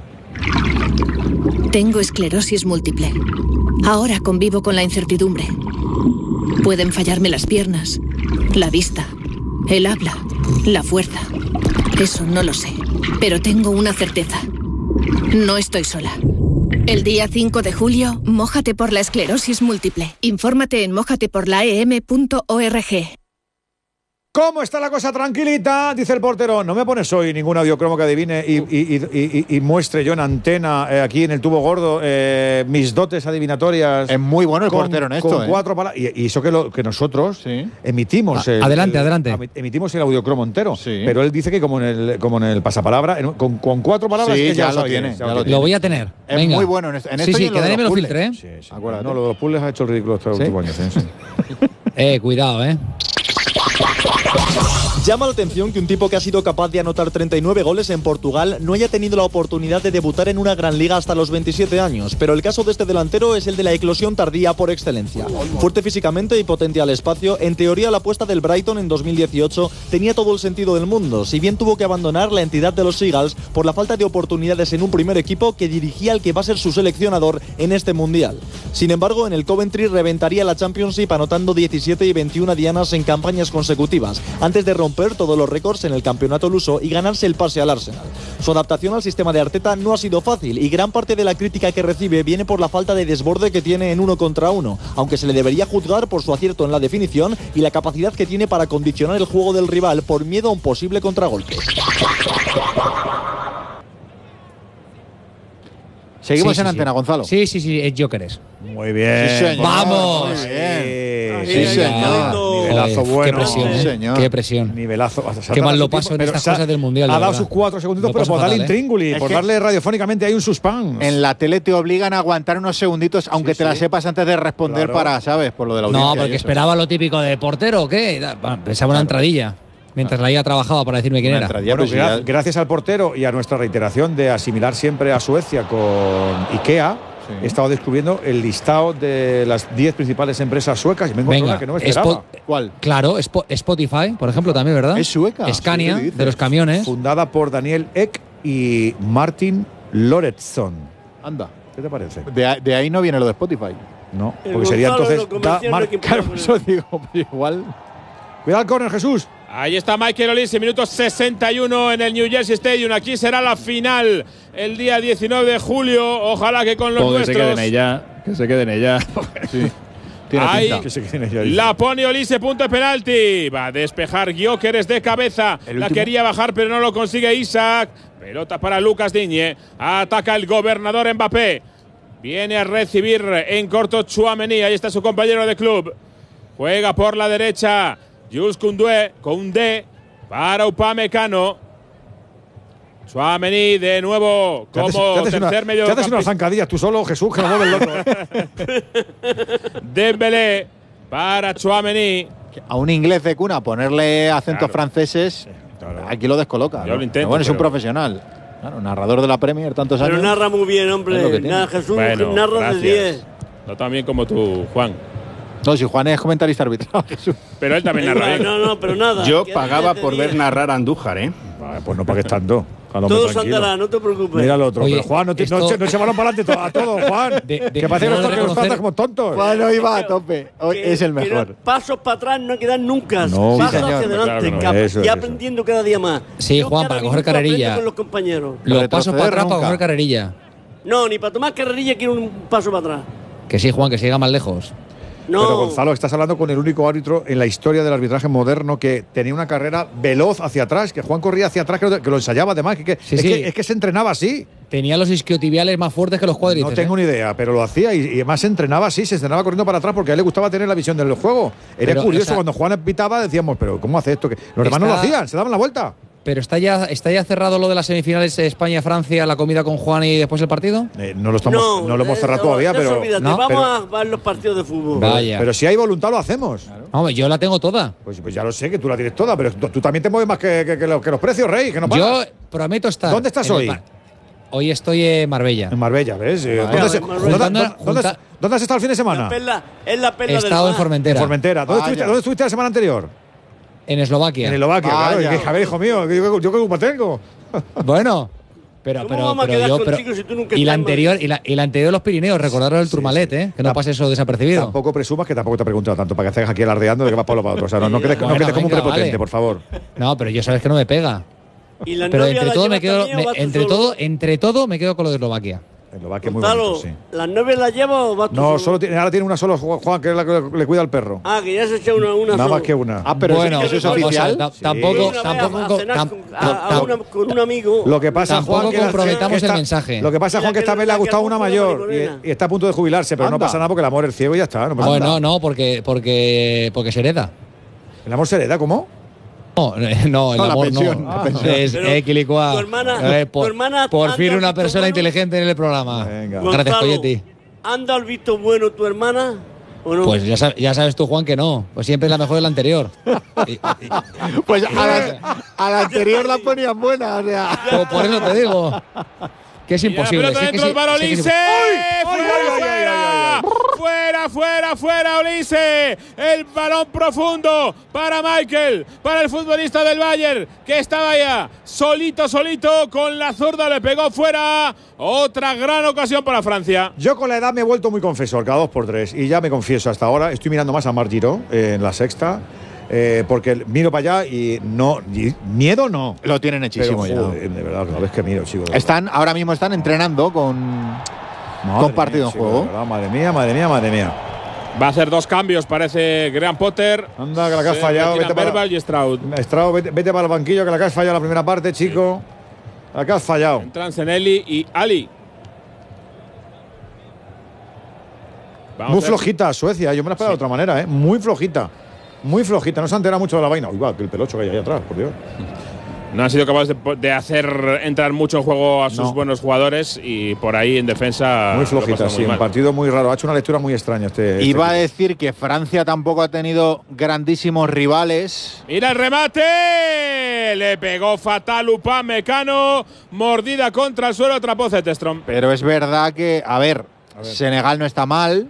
S7: Tengo esclerosis múltiple. Ahora convivo con la incertidumbre. Pueden fallarme las piernas, la vista, el habla, la fuerza. Eso no lo sé, pero tengo una certeza. No estoy sola. El día cinco de julio, mójate por la esclerosis múltiple. Infórmate en mójate por la e m punto org.
S2: ¿Cómo está la cosa? Tranquilita, dice el portero. No me pones hoy ningún audiocromo que adivine y, y, y, y, y muestre yo en antena, eh, aquí en el tubo gordo, eh, mis dotes adivinatorias.
S12: Es muy bueno el
S2: con,
S12: portero en esto.
S2: Con
S12: ¿eh?
S2: cuatro palabras. Y, y eso que, lo, que nosotros sí. emitimos.
S6: A,
S2: el,
S6: adelante,
S2: el,
S6: adelante.
S2: Emitimos el audiocromo entero.
S12: Sí.
S2: Pero él dice que como en el, como en el pasapalabra, en, con, con cuatro palabras,
S12: sí,
S2: que ya,
S12: ya, lo
S2: tiene,
S12: tiene,
S2: ya
S12: ya
S2: lo
S12: lo
S2: tiene.
S6: Lo voy a tener.
S12: Es
S6: Venga.
S12: muy bueno en esto. En
S6: sí,
S12: esto
S6: sí,
S12: y en
S6: que nadie me lo
S12: puzzles.
S6: filtre, ¿eh?
S2: Sí, sí. No, lo de los puzzles ha hecho el ridículo estos
S12: ¿Sí?
S2: últimos años. ¿eh? Sí.
S6: Eh, cuidado, ¿eh?
S9: Llama la atención que un tipo que ha sido capaz de anotar treinta y nueve goles en Portugal no haya tenido la oportunidad de debutar en una gran liga hasta los veintisiete años, pero el caso de este delantero es el de la eclosión tardía por excelencia. Fuerte físicamente y potente al espacio, en teoría la apuesta del Brighton en dos mil dieciocho tenía todo el sentido del mundo, si bien tuvo que abandonar la entidad de los Seagulls por la falta de oportunidades en un primer equipo que dirigía al que va a ser su seleccionador en este Mundial. Sin embargo, en el Coventry reventaría la Championship anotando diecisiete y veintiuna dianas en campañas consecutivas, antes de romper todos los récords en el campeonato luso y ganarse el pase al Arsenal. Su adaptación al sistema de Arteta no ha sido fácil y gran parte de la crítica que recibe viene por la falta de desborde que tiene en uno contra uno, aunque se le debería juzgar por su acierto en la definición y la capacidad que tiene para condicionar el juego del rival por miedo a un posible contragolpe.
S12: Seguimos
S6: sí,
S12: en
S6: sí,
S12: antena,
S6: sí.
S12: Gonzalo.
S6: Sí, sí, sí, es Jokeres.
S2: Muy bien.
S12: Sí, señor.
S6: ¡Vamos!
S12: Muy bien.
S2: Sí,
S12: Sí,
S2: sí,
S12: señor.
S2: Nivelazo
S6: Uf,
S2: bueno.
S6: Qué presión,
S12: Sí,
S6: ¿eh?
S12: señor.
S6: Qué presión.
S2: Nivelazo. O sea, se ha
S6: Qué mal
S2: dado
S6: lo
S2: su
S6: paso
S2: tiempo,
S6: en estas
S2: pero
S6: cosas del Mundial.
S2: Ha
S6: de
S2: dado
S6: verdad.
S2: sus cuatro segunditos,
S6: Lo
S2: pero
S6: paso
S2: por darle
S6: fatal, ¿eh?
S2: intríngulis,
S12: Es
S2: por
S12: que-
S2: darle radiofónicamente hay un suspense.
S12: En la tele te obligan a aguantar unos segunditos, aunque
S2: Sí,
S12: te la
S2: sí.
S12: sepas antes de responder
S2: Claro.
S12: para, ¿sabes? Por lo de la audiencia.
S6: No,
S12: y
S6: porque
S12: eso.
S6: esperaba lo típico de portero o qué. Da- va, Pensaba una entradilla. Mientras la I A trabajaba para decirme quién
S12: Una
S6: era.
S12: entradilla.
S2: Bueno,
S12: pues
S2: gra-
S12: ya-
S2: gracias al portero y a nuestra reiteración de asimilar siempre a Suecia con IKEA,
S12: Sí.
S2: he estado descubriendo el listado de las diez principales empresas suecas y me encontré
S6: Venga,
S2: una que no me esperaba.
S6: Spo-
S12: ¿Cuál?
S6: Claro, Spo- Spotify, por ejemplo, también, ¿verdad?
S12: ¿Es sueca?
S6: Scania,
S12: ¿Qué dices?
S6: de los camiones.
S2: Fundada por Daniel Ek y Martin Lorentzon.
S12: Anda.
S2: ¿Qué te parece?
S12: De, ahí- de ahí no viene lo de Spotify.
S2: No,
S5: El
S2: porque sería
S5: Gonzalo en
S2: entonces
S5: lo
S2: da
S5: comercial no
S2: Mar-
S5: hay que empezar
S12: Claro,
S5: por
S12: eso
S5: él.
S12: digo, pero igual.
S2: Cuidado el córner, Jesús.
S25: Ahí está Michael Olise, minuto sesenta y uno en el New Jersey Stadium. Aquí será la final el día diecinueve de julio. Ojalá que con los
S4: O que
S25: nuestros.
S4: se queden ella. Que se queden ella.
S12: Sí. Tiene
S25: Ahí
S12: pinta.
S2: Que se queden ellos ahí.
S25: la pone Olise, punto de penalti. Va a despejar Gyökeres de cabeza.
S12: El
S25: la
S12: último.
S25: quería bajar, pero no lo consigue Isaac. Pelota para Lucas Digne. Ataca el gobernador Mbappé. Viene a recibir en corto Tchouaméni. Ahí está su compañero de club. Juega por la derecha. Jules Koundé. Koundé para Upamecano. Tchouaméni de nuevo
S2: Te haces-
S25: como
S2: te haces una-
S25: tercer medio
S2: te haces unas zancadillas tú solo, Jesús, que nos vuelves loco.
S25: Dembélé para Tchouaméni.
S12: A un inglés de cuna ponerle acentos
S25: Claro.
S12: franceses,
S2: claro.
S12: aquí lo descoloca.
S25: Yo lo
S12: ¿no?
S25: intento,
S12: Pero bueno, es un
S25: pero-
S12: profesional. Claro, narrador de la Premier tantos
S5: Pero
S12: años.
S5: narra muy bien,
S12: Es lo
S5: hombre.
S12: que tiene.
S5: Nada, Jesús
S25: Bueno,
S5: narra
S25: gracias.
S5: de diez.
S25: No tan bien como tú, Juan.
S12: No, si Juan es comentarista arbitral. Jesús.
S25: Pero él también narra bien.
S5: No, no, pero nada.
S3: Yo
S5: que
S3: pagaba
S5: hace
S3: por
S5: diez.
S3: ver narrar a Andújar, ¿eh?
S2: Vale, pues no pagues tanto. Al hombre
S5: Todo se
S2: tranquilo.
S5: andará, no te preocupes.
S2: Mira al otro.
S6: Oye,
S2: pero Juan, no, te, no,
S6: esto-
S2: eche- no eche balón para adelante to- a todo, Juan.
S6: De- de-
S2: que parece que
S6: debo
S2: nos
S6: de
S2: nos trata
S6: reconocer-
S2: como tontos.
S12: Juan hoy va a tope. Hoy
S5: Que-
S12: es el
S5: que
S12: mejor.
S5: no- pasos para atrás no quedan nunca.
S2: No,
S5: pasos
S12: sí, señor.
S5: hacia adelante.
S25: Claro que no.
S5: cap-
S2: Eso es,
S5: y
S2: eso.
S5: aprendiendo cada día más.
S6: Sí,
S5: Yo
S6: Juan,
S5: cada
S6: para
S5: minuto
S6: coger carrerilla.
S5: aprendo con los compañeros.
S6: Los
S12: Retroceder
S6: pasos para atrás para
S12: nunca.
S6: coger carrerilla.
S5: No, ni para tomar carrerilla quiero un paso para atrás.
S6: Que sí, Juan, que siga más lejos.
S5: No.
S2: Pero Gonzalo, estás hablando con el único árbitro en la historia del arbitraje moderno que tenía una carrera veloz hacia atrás, que Juan corría hacia atrás, que lo, que lo ensayaba además, que, que-
S6: Sí,
S2: es,
S6: sí.
S2: Que, es que se entrenaba así.
S6: Tenía los isquiotibiales más fuertes que los
S2: No
S6: cuádriceps.
S2: tengo
S6: ¿eh?
S2: ni idea, pero lo hacía y, y además se entrenaba así, se entrenaba corriendo para atrás porque a él le gustaba tener la visión del juego. Era
S6: Pero,
S2: curioso,
S6: o sea,
S2: cuando Juan pitaba decíamos, pero ¿cómo hace esto? Que los demás no lo
S6: está-
S2: hacían, se daban la vuelta.
S6: Pero está ya, está ya cerrado lo de las semifinales España-Francia, la comida con Juan y después el partido.
S2: Eh, no lo estamos, no, lo hemos
S5: eh,
S2: cerrado
S5: no,
S2: todavía,
S5: eso
S2: pero,
S5: olvídate,
S6: no,
S5: vamos
S2: pero-
S5: a ver los partidos de fútbol.
S6: Vaya.
S2: pero si hay voluntad lo hacemos.
S6: Hombre, yo la tengo toda.
S2: Pues, pues ya lo sé que tú la tienes toda, pero tú, tú también te mueves más que, que- que los, que los precios, Rey, que no
S6: Yo
S2: pagas.
S6: prometo estar.
S2: ¿Dónde estás
S6: en el
S2: hoy?
S6: pa- Hoy estoy en Marbella.
S2: En Marbella, ¿ves? Eh,
S5: Vale.
S2: ¿Dónde, se-
S5: Juntando-
S2: dónde-
S6: juntando-
S2: dónde- dónde-
S6: junta-
S2: dónde has estado el fin de semana?
S5: La perla, es la perla
S6: He
S5: del
S6: estado en
S5: mar.
S6: Formentera.
S2: En Formentera. ¿Dónde
S12: Vaya.
S2: estuviste, ¿Dónde estuviste la semana anterior?
S6: En Eslovaquia.
S2: En Eslovaquia,
S12: Vaya.
S2: claro. Y que, a ver, hijo mío, que yo, yo qué culpa tengo.
S6: Bueno, pero,
S5: ¿Cómo
S6: pero,
S5: vamos a
S6: pero
S5: quedar
S6: yo. pero-
S5: contigo si tú nunca
S6: y la
S5: estás en
S6: anterior,
S5: Madrid?
S6: y la, y la anterior de los Pirineos, recordaros el Turmalet, ¿eh? Que no pase eso desapercibido.
S2: Tampoco presumas que tampoco te he preguntado tanto para que estés aquí alardeando de que vas para uno para otro. O sea, no, no quedes, no
S6: Bueno,
S2: quedes como un
S6: venga,
S2: prepotente,
S6: vale.
S2: por favor.
S6: No, pero yo sabes que no me pega.
S5: ¿Y la
S6: Pero
S5: novia
S6: entre
S5: la
S6: todo me
S5: llevas
S6: quedo,
S5: también o
S6: me-
S5: vas tú
S6: entre
S5: solo?
S6: todo, entre todo me quedo con lo de Eslovaquia.
S2: Eslovaquia muy
S5: Gonzalo,
S2: bonito, sí.
S5: ¿las nueve las lleva o vas tú
S2: No,
S5: solo?
S2: solo tiene, ahora tiene una sola, Juan, que es la que le, le cuida al perro.
S5: Ah, que ya se echa una, una
S2: Nada
S5: sola.
S2: más que una.
S12: Ah, pero
S6: bueno,
S12: eso, eso es
S6: vamos
S12: oficial.
S6: a ver, ta-
S2: Sí.
S6: tampoco,
S5: Una
S6: tampoco,
S5: vez a cenar
S6: tam-
S5: con, a- a una- con un amigo.
S2: Lo que pasa,
S6: Tampoco
S2: Juan, que la-
S6: comprometamos
S2: que
S6: el
S2: está-
S6: mensaje.
S2: Lo que pasa, Juan, que esta vez le ha gustado una mayor y, y está a punto de jubilarse, pero no
S12: Anda.
S2: pasa nada porque el amor es ciego y ya está. No pasa
S6: Bueno,
S2: nada.
S6: no, porque, porque, porque se hereda.
S2: ¿El amor se hereda? ¿Cómo?
S6: No, no, el
S12: No, la
S6: amor
S12: pensión,
S6: no.
S12: la pensión.
S6: Es
S5: Pero
S6: equilicua.
S5: tu hermana-
S6: Eh, por,
S5: tu hermana
S6: por
S5: anda
S6: fin
S5: al
S6: una
S5: visto
S6: persona
S5: bueno.
S6: inteligente en el programa.
S2: Venga.
S6: Gracias,
S5: Gonzalo,
S6: Coyetti.
S5: ¿anda al visto bueno tu hermana o no?
S6: Pues ya sabes, ya sabes tú, Juan, que no. Pues siempre es la mejor de la anterior. Y- y-
S12: Pues a la, a la anterior la ponían buena, o sea.
S6: por, por eso te digo. Que es
S25: Y la
S6: imposible.
S25: pelota
S6: Sí, que
S25: dentro
S6: sí,
S25: del bar
S6: sí que es
S25: Olise.
S2: ¡Ay!
S25: ¡Fuera,
S2: ¡Ay, ay, ay,
S25: fuera!
S2: ay, ay,
S25: ¡Fuera, fuera, fuera, Olise! El balón profundo para Michael, para el futbolista del Bayern, que estaba ya solito, solito, con la zurda le pegó fuera. Otra gran ocasión para Francia.
S2: Yo con la edad me he vuelto muy confesor, cada dos por tres. Y ya me confieso, hasta ahora estoy mirando más a Marc Giró eh, en la sexta. Eh, porque miro para allá y no. Y miedo no.
S12: Lo tienen hechísimo
S2: Pero,
S12: ya.
S2: joder, de verdad, cada vez que miro, chico. de
S12: Están, ahora mismo están entrenando con,
S2: Madre
S12: con partido
S2: mía,
S12: en
S2: chico,
S12: juego.
S2: de verdad, madre mía, madre mía, madre mía.
S25: Va a hacer dos cambios, parece Graham Potter.
S2: Anda, que la que has
S25: Se
S2: fallado.
S25: retiran
S2: Vete para,
S25: Verbal y Stroud.
S2: Stroud, vete, vete para el banquillo, que la que has fallado la primera parte, chico. La que has fallado.
S25: Entran Zenelli y Ali. Vamos
S2: Muy
S25: a ver
S2: flojita Suecia, yo me la esperaba de otra manera, ¿eh? Muy flojita. Muy flojita, no se ha enterado mucho de la vaina. Uy, va, que el pelocho que hay ahí atrás, por Dios.
S25: si no han sido capaces de, de hacer entrar mucho en juego a sus
S2: No.
S25: buenos jugadores y por ahí en defensa.
S2: Muy
S25: lo
S2: flojita,
S25: pasan
S2: sí,
S25: muy
S2: un
S25: mal.
S2: partido muy raro. Ha hecho una lectura muy extraña este. este
S12: Iba a
S2: equipo.
S12: decir que Francia tampoco ha tenido grandísimos rivales.
S25: Mira el remate. Le pegó fatal Upamecano. Mordida contra el suelo, atrapó Zetterstrom.
S12: Pero es verdad que, a ver,
S2: A ver.
S12: Senegal no está mal,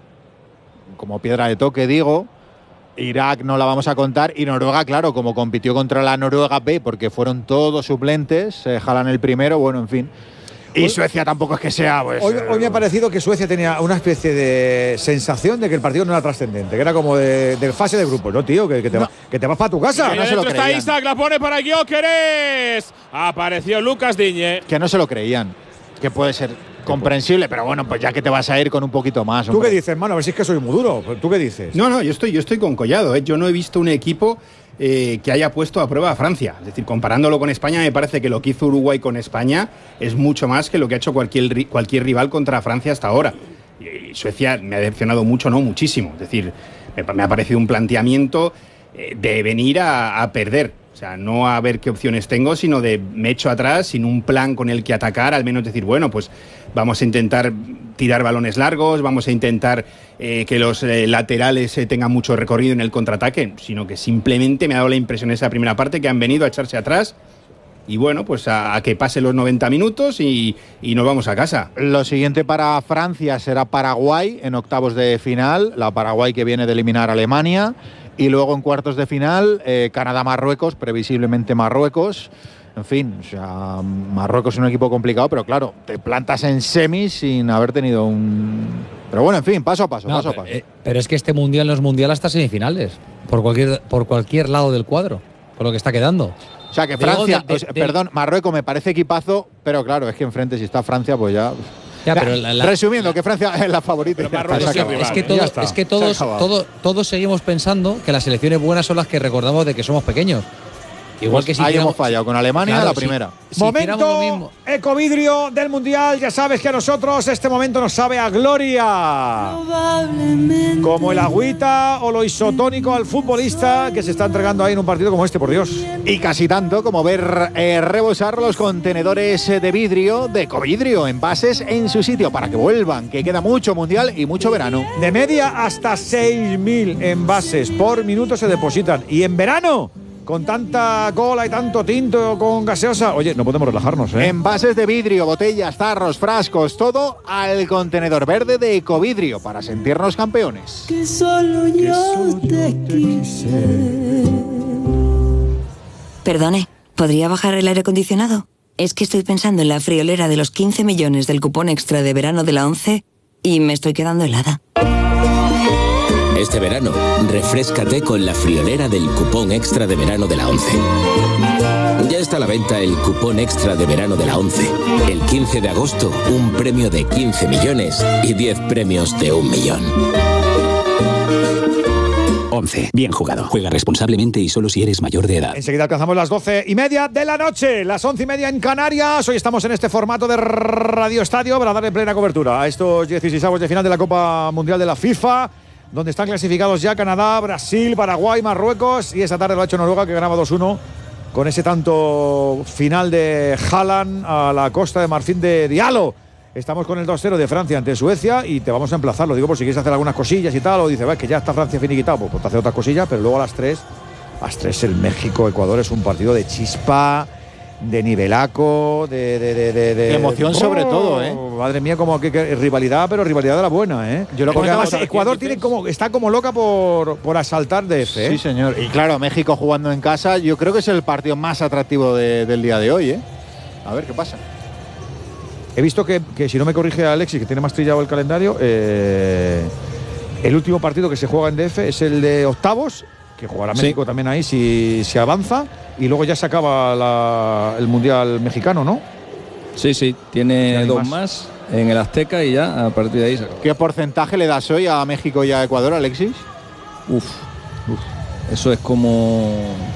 S12: como piedra de toque, digo. Irak no la vamos a contar. Y Noruega, claro, como compitió contra la Noruega B, porque fueron todos suplentes, eh, jalan el primero, bueno, en fin. Y
S2: Hoy-
S12: Suecia tampoco es que sea, pues.
S2: Hoy,
S12: eh,
S2: hoy me ha parecido que Suecia tenía una especie de sensación de que el partido no era trascendente, que era como de, de fase de grupos. No, tío, que, que, te, va- que te vas para tu casa.
S25: Y
S12: no se lo
S25: adentro está
S12: creían.
S25: Isaac, la pone para Gyökeres. Apareció Lucas Digne.
S12: que no se lo creían. Que puede ser comprensible, pero bueno, pues ya que te vas a ir con un poquito más.
S2: ¿Tú
S12: hombre.
S2: qué dices, mano? A ver si es que soy muy duro. ¿Tú qué dices?
S3: No, no, yo estoy, yo estoy con Collado. ¿eh? Yo no he visto un equipo eh, que haya puesto a prueba a Francia. Es decir, comparándolo con España, me parece que lo que hizo Uruguay con España es mucho más que lo que ha hecho cualquier, ri- cualquier rival contra Francia hasta ahora. Y, y Suecia me ha decepcionado mucho, no muchísimo. Es decir, me, pa- me ha parecido un planteamiento eh, de venir a, a perder. O sea, no a ver qué opciones tengo, sino de me echo atrás sin un plan con el que atacar, al menos decir, bueno, pues vamos a intentar tirar balones largos, vamos a intentar eh, que los eh, laterales eh, tengan mucho recorrido en el contraataque, sino que simplemente me ha dado la impresión en esa primera parte que han venido a echarse atrás y bueno, pues a, a que pasen los noventa minutos y, y nos vamos a casa.
S12: Lo siguiente para Francia será Paraguay en octavos de final, la Paraguay que viene de eliminar a Alemania, y luego en cuartos de final eh, Canadá-Marruecos, previsiblemente Marruecos. En fin, o sea, Marruecos es un equipo complicado, pero claro, te plantas en semis sin haber tenido un... Pero bueno, en fin, paso a paso,
S6: No,
S12: paso a
S6: pero,
S12: paso.
S6: eh, pero es que este mundial no es mundial hasta semifinales, por cualquier, por cualquier lado del cuadro, por lo que está quedando.
S12: O sea, que
S6: Digo,
S12: Francia,
S6: de- de-
S12: o sea,
S6: de-
S12: perdón, Marruecos me parece equipazo, pero claro, es que enfrente si está Francia, pues ya...
S6: Ya, pero la- la-
S12: Resumiendo, que Francia es la favorita.
S25: Pero Marruecos
S12: Se
S25: es
S12: acabó.
S25: rival.
S6: Es que,
S25: Ya
S6: todo-
S2: está.
S6: es que
S12: Se
S6: todos,
S12: ha acabado.
S6: todo- todos seguimos pensando que las selecciones buenas son las que recordamos de que somos pequeños. Igual
S12: Pues
S6: que si
S12: ahí
S6: hiciéramos-
S12: hemos fallado con Alemania,
S6: Claro,
S12: la
S6: si-
S12: primera.
S6: si hiciéramos lo
S2: Momento
S6: mismo-
S2: ecovidrio del Mundial. Ya sabes que a nosotros este momento nos sabe a gloria. Como el agüita o lo isotónico al futbolista que se está entregando ahí en un partido como este, por Dios.
S12: Y casi tanto como ver eh, rebosar los contenedores eh, de vidrio, de covidrio, envases en su sitio para que vuelvan, que queda mucho mundial y mucho verano.
S2: De media hasta seis mil envases por minuto se depositan. Y en verano, con tanta cola y tanto tinto con gaseosa, oye, no podemos relajarnos, ¿eh?
S12: Envases de vidrio, botellas, tarros, frascos, todo al contenedor verde de Ecovidrio para sentirnos campeones.
S10: Que solo yo te quise.
S11: Perdone, ¿podría bajar el aire acondicionado? Es que estoy pensando en la friolera de los quince millones del cupón extra de verano de la ONCE y me estoy quedando helada.
S13: Este verano, refréscate con la friolera del cupón extra de verano de la ONCE. Ya está a la venta el cupón extra de verano de la ONCE. El quince de agosto, un premio de quince millones y diez premios de un millón.
S19: ONCE. Bien jugado. Juega responsablemente y solo si eres mayor de edad.
S2: Enseguida alcanzamos las doce y media de la noche, las once y media en Canarias. Hoy estamos en este formato de Radio Estadio para darle plena cobertura a estos dieciseisavos de final de la Copa Mundial de la FIFA, donde están clasificados ya Canadá, Brasil, Paraguay, Marruecos, y esta tarde lo ha hecho Noruega, que ganaba dos uno con ese tanto final de Haaland a la Costa de Marfil de Diallo. Estamos con el dos cero de Francia ante Suecia y te vamos a emplazar, lo digo por si quieres hacer algunas cosillas y tal, o dices, va, que ya está Francia finiquitado, pues, pues te hace otras cosillas, pero luego a las tres, a las tres el México-Ecuador es un partido de chispa, de nivelaco, de... de, de, de, de
S12: emoción oh, sobre todo, ¿eh?
S2: Madre mía, como que, que rivalidad, pero rivalidad de la buena, ¿eh? Yo lo Porque además Ecuador tiene como, está como loca por, por asaltar D F, ¿eh?
S12: Sí, señor. Y claro, México jugando en casa, yo creo que es el partido más atractivo de, del día de hoy, ¿eh? A ver qué pasa.
S2: He visto que, que, si no me corrige Alexis, que tiene más trillado el calendario, eh, el último partido que se juega en D F es el de octavos, que jugará México sí. también ahí si, si avanza, y luego ya se acaba la, el Mundial mexicano, ¿no?
S4: Sí, sí, tiene dos más. más en el Azteca y ya a partir de ahí se acaba.
S12: ¿Qué porcentaje le das hoy a México y a Ecuador, Alexis?
S4: Uf, uf. Eso es como...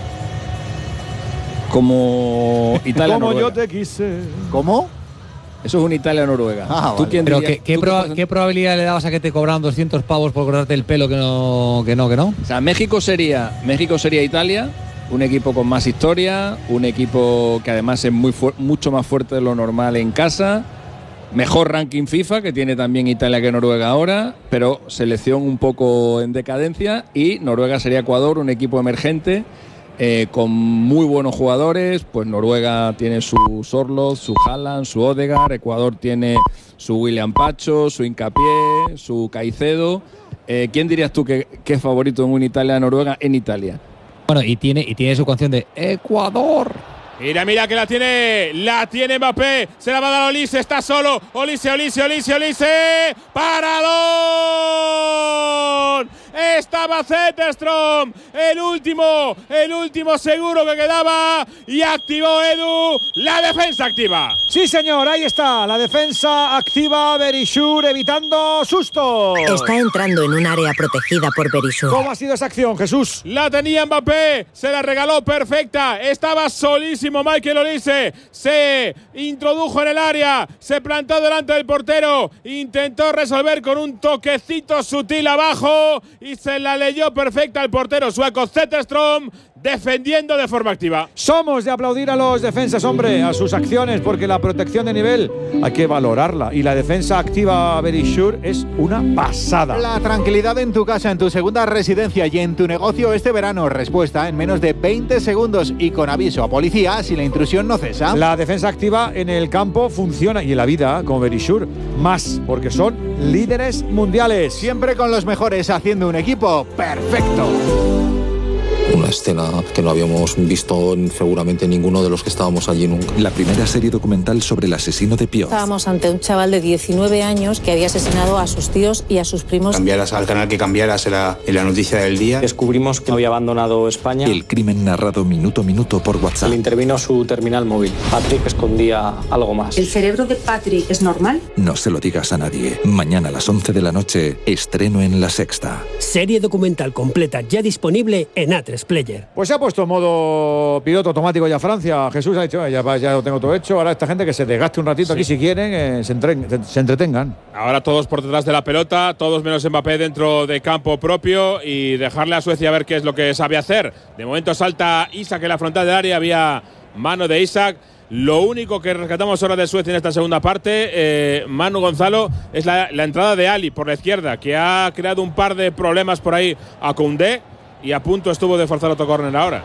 S4: Como Italia-Noruega.
S2: Como yo te quise.
S12: ¿Cómo?
S4: Eso es un Italia-Noruega.
S12: Ah,
S4: ¿Tú
S12: vale.
S4: quién
S6: Pero
S4: dirías,
S6: ¿qué, qué,
S4: ¿tú
S6: proba
S4: qué,
S6: ¿qué probabilidad le dabas a que te cobraran doscientos pavos por cortarte el pelo que no, que no, que no?
S4: O sea, México sería, México sería Italia, un equipo con más historia, un equipo que además es muy mucho más fuerte de lo normal en casa, mejor ranking FIFA, que tiene también Italia que Noruega ahora, pero selección un poco en decadencia, y Noruega sería Ecuador, un equipo emergente, Eh, con muy buenos jugadores. Pues Noruega tiene su Sorloth, su Haaland, su Odegaard. Ecuador tiene su William Pacho, su Hincapié, su Caicedo. Eh, ¿Quién dirías tú que, que es favorito en un Italia-Noruega en Italia?
S6: Bueno, y tiene, y tiene su canción de Ecuador.
S25: Mira, mira que la tiene, la tiene Mbappé, se la va a dar a Olise, está solo, Olise, Olise, Olise, Olise, ¡paradón! Estaba Zetterström, el último, el último seguro que quedaba, y activó Edu, la defensa activa.
S2: Sí, señor, ahí está, la defensa activa, Berishour evitando sustos.
S11: Está entrando en un área protegida por Berishour.
S2: ¿Cómo ha sido esa acción, Jesús?
S25: La tenía Mbappé, se la regaló perfecta, estaba solísimo Michael Olise, se introdujo en el área, se plantó delante del portero, intentó resolver con un toquecito sutil abajo y se la leyó perfecta al portero sueco Zetterström, defendiendo de forma activa.
S2: Somos de aplaudir a los defensas, hombre, a sus acciones, porque la protección de nivel hay que valorarla, y la defensa activa Berishour es una pasada.
S12: La tranquilidad en tu casa, en tu segunda residencia y en tu negocio este verano. Respuesta en menos de veinte segundos y con aviso a policía si la intrusión no cesa.
S2: La defensa activa en el campo funciona, y en la vida, como Berishour, más, porque son líderes mundiales.
S12: Siempre con los mejores, haciendo un equipo perfecto.
S14: Una escena que no habíamos visto seguramente ninguno de los que estábamos allí nunca.
S15: La primera serie documental sobre el asesino de Pioz.
S16: Estábamos ante un chaval de diecinueve años que había asesinado a sus tíos y a sus primos.
S17: Cambiaras al canal que cambiaras en la, en la noticia del día.
S26: Descubrimos que había abandonado España.
S15: El crimen narrado minuto a minuto por WhatsApp.
S26: Le intervino su terminal móvil. Patrick escondía algo más.
S27: ¿El cerebro de Patrick es normal?
S15: No se lo digas a nadie. Mañana a las once de la noche, estreno en La Sexta.
S28: Serie documental completa ya disponible en A tres Player.
S2: Pues se ha puesto en modo piloto automático ya Francia. Jesús ha dicho, ya, ya lo tengo todo hecho. Ahora esta gente que se desgaste un ratito sí. aquí si quieren, eh, se, entren, se entretengan.
S25: Ahora todos por detrás de la pelota, todos menos Mbappé dentro de campo propio, y dejarle a Suecia a ver qué es lo que sabe hacer. De momento salta Isak en la frontal del área, había mano de Isak. Lo único que rescatamos ahora de Suecia en esta segunda parte, eh, Manu Gonzalo, es la, la entrada de Ali por la izquierda, que ha creado un par de problemas por ahí a Koundé, y a punto estuvo de forzar otro córner ahora.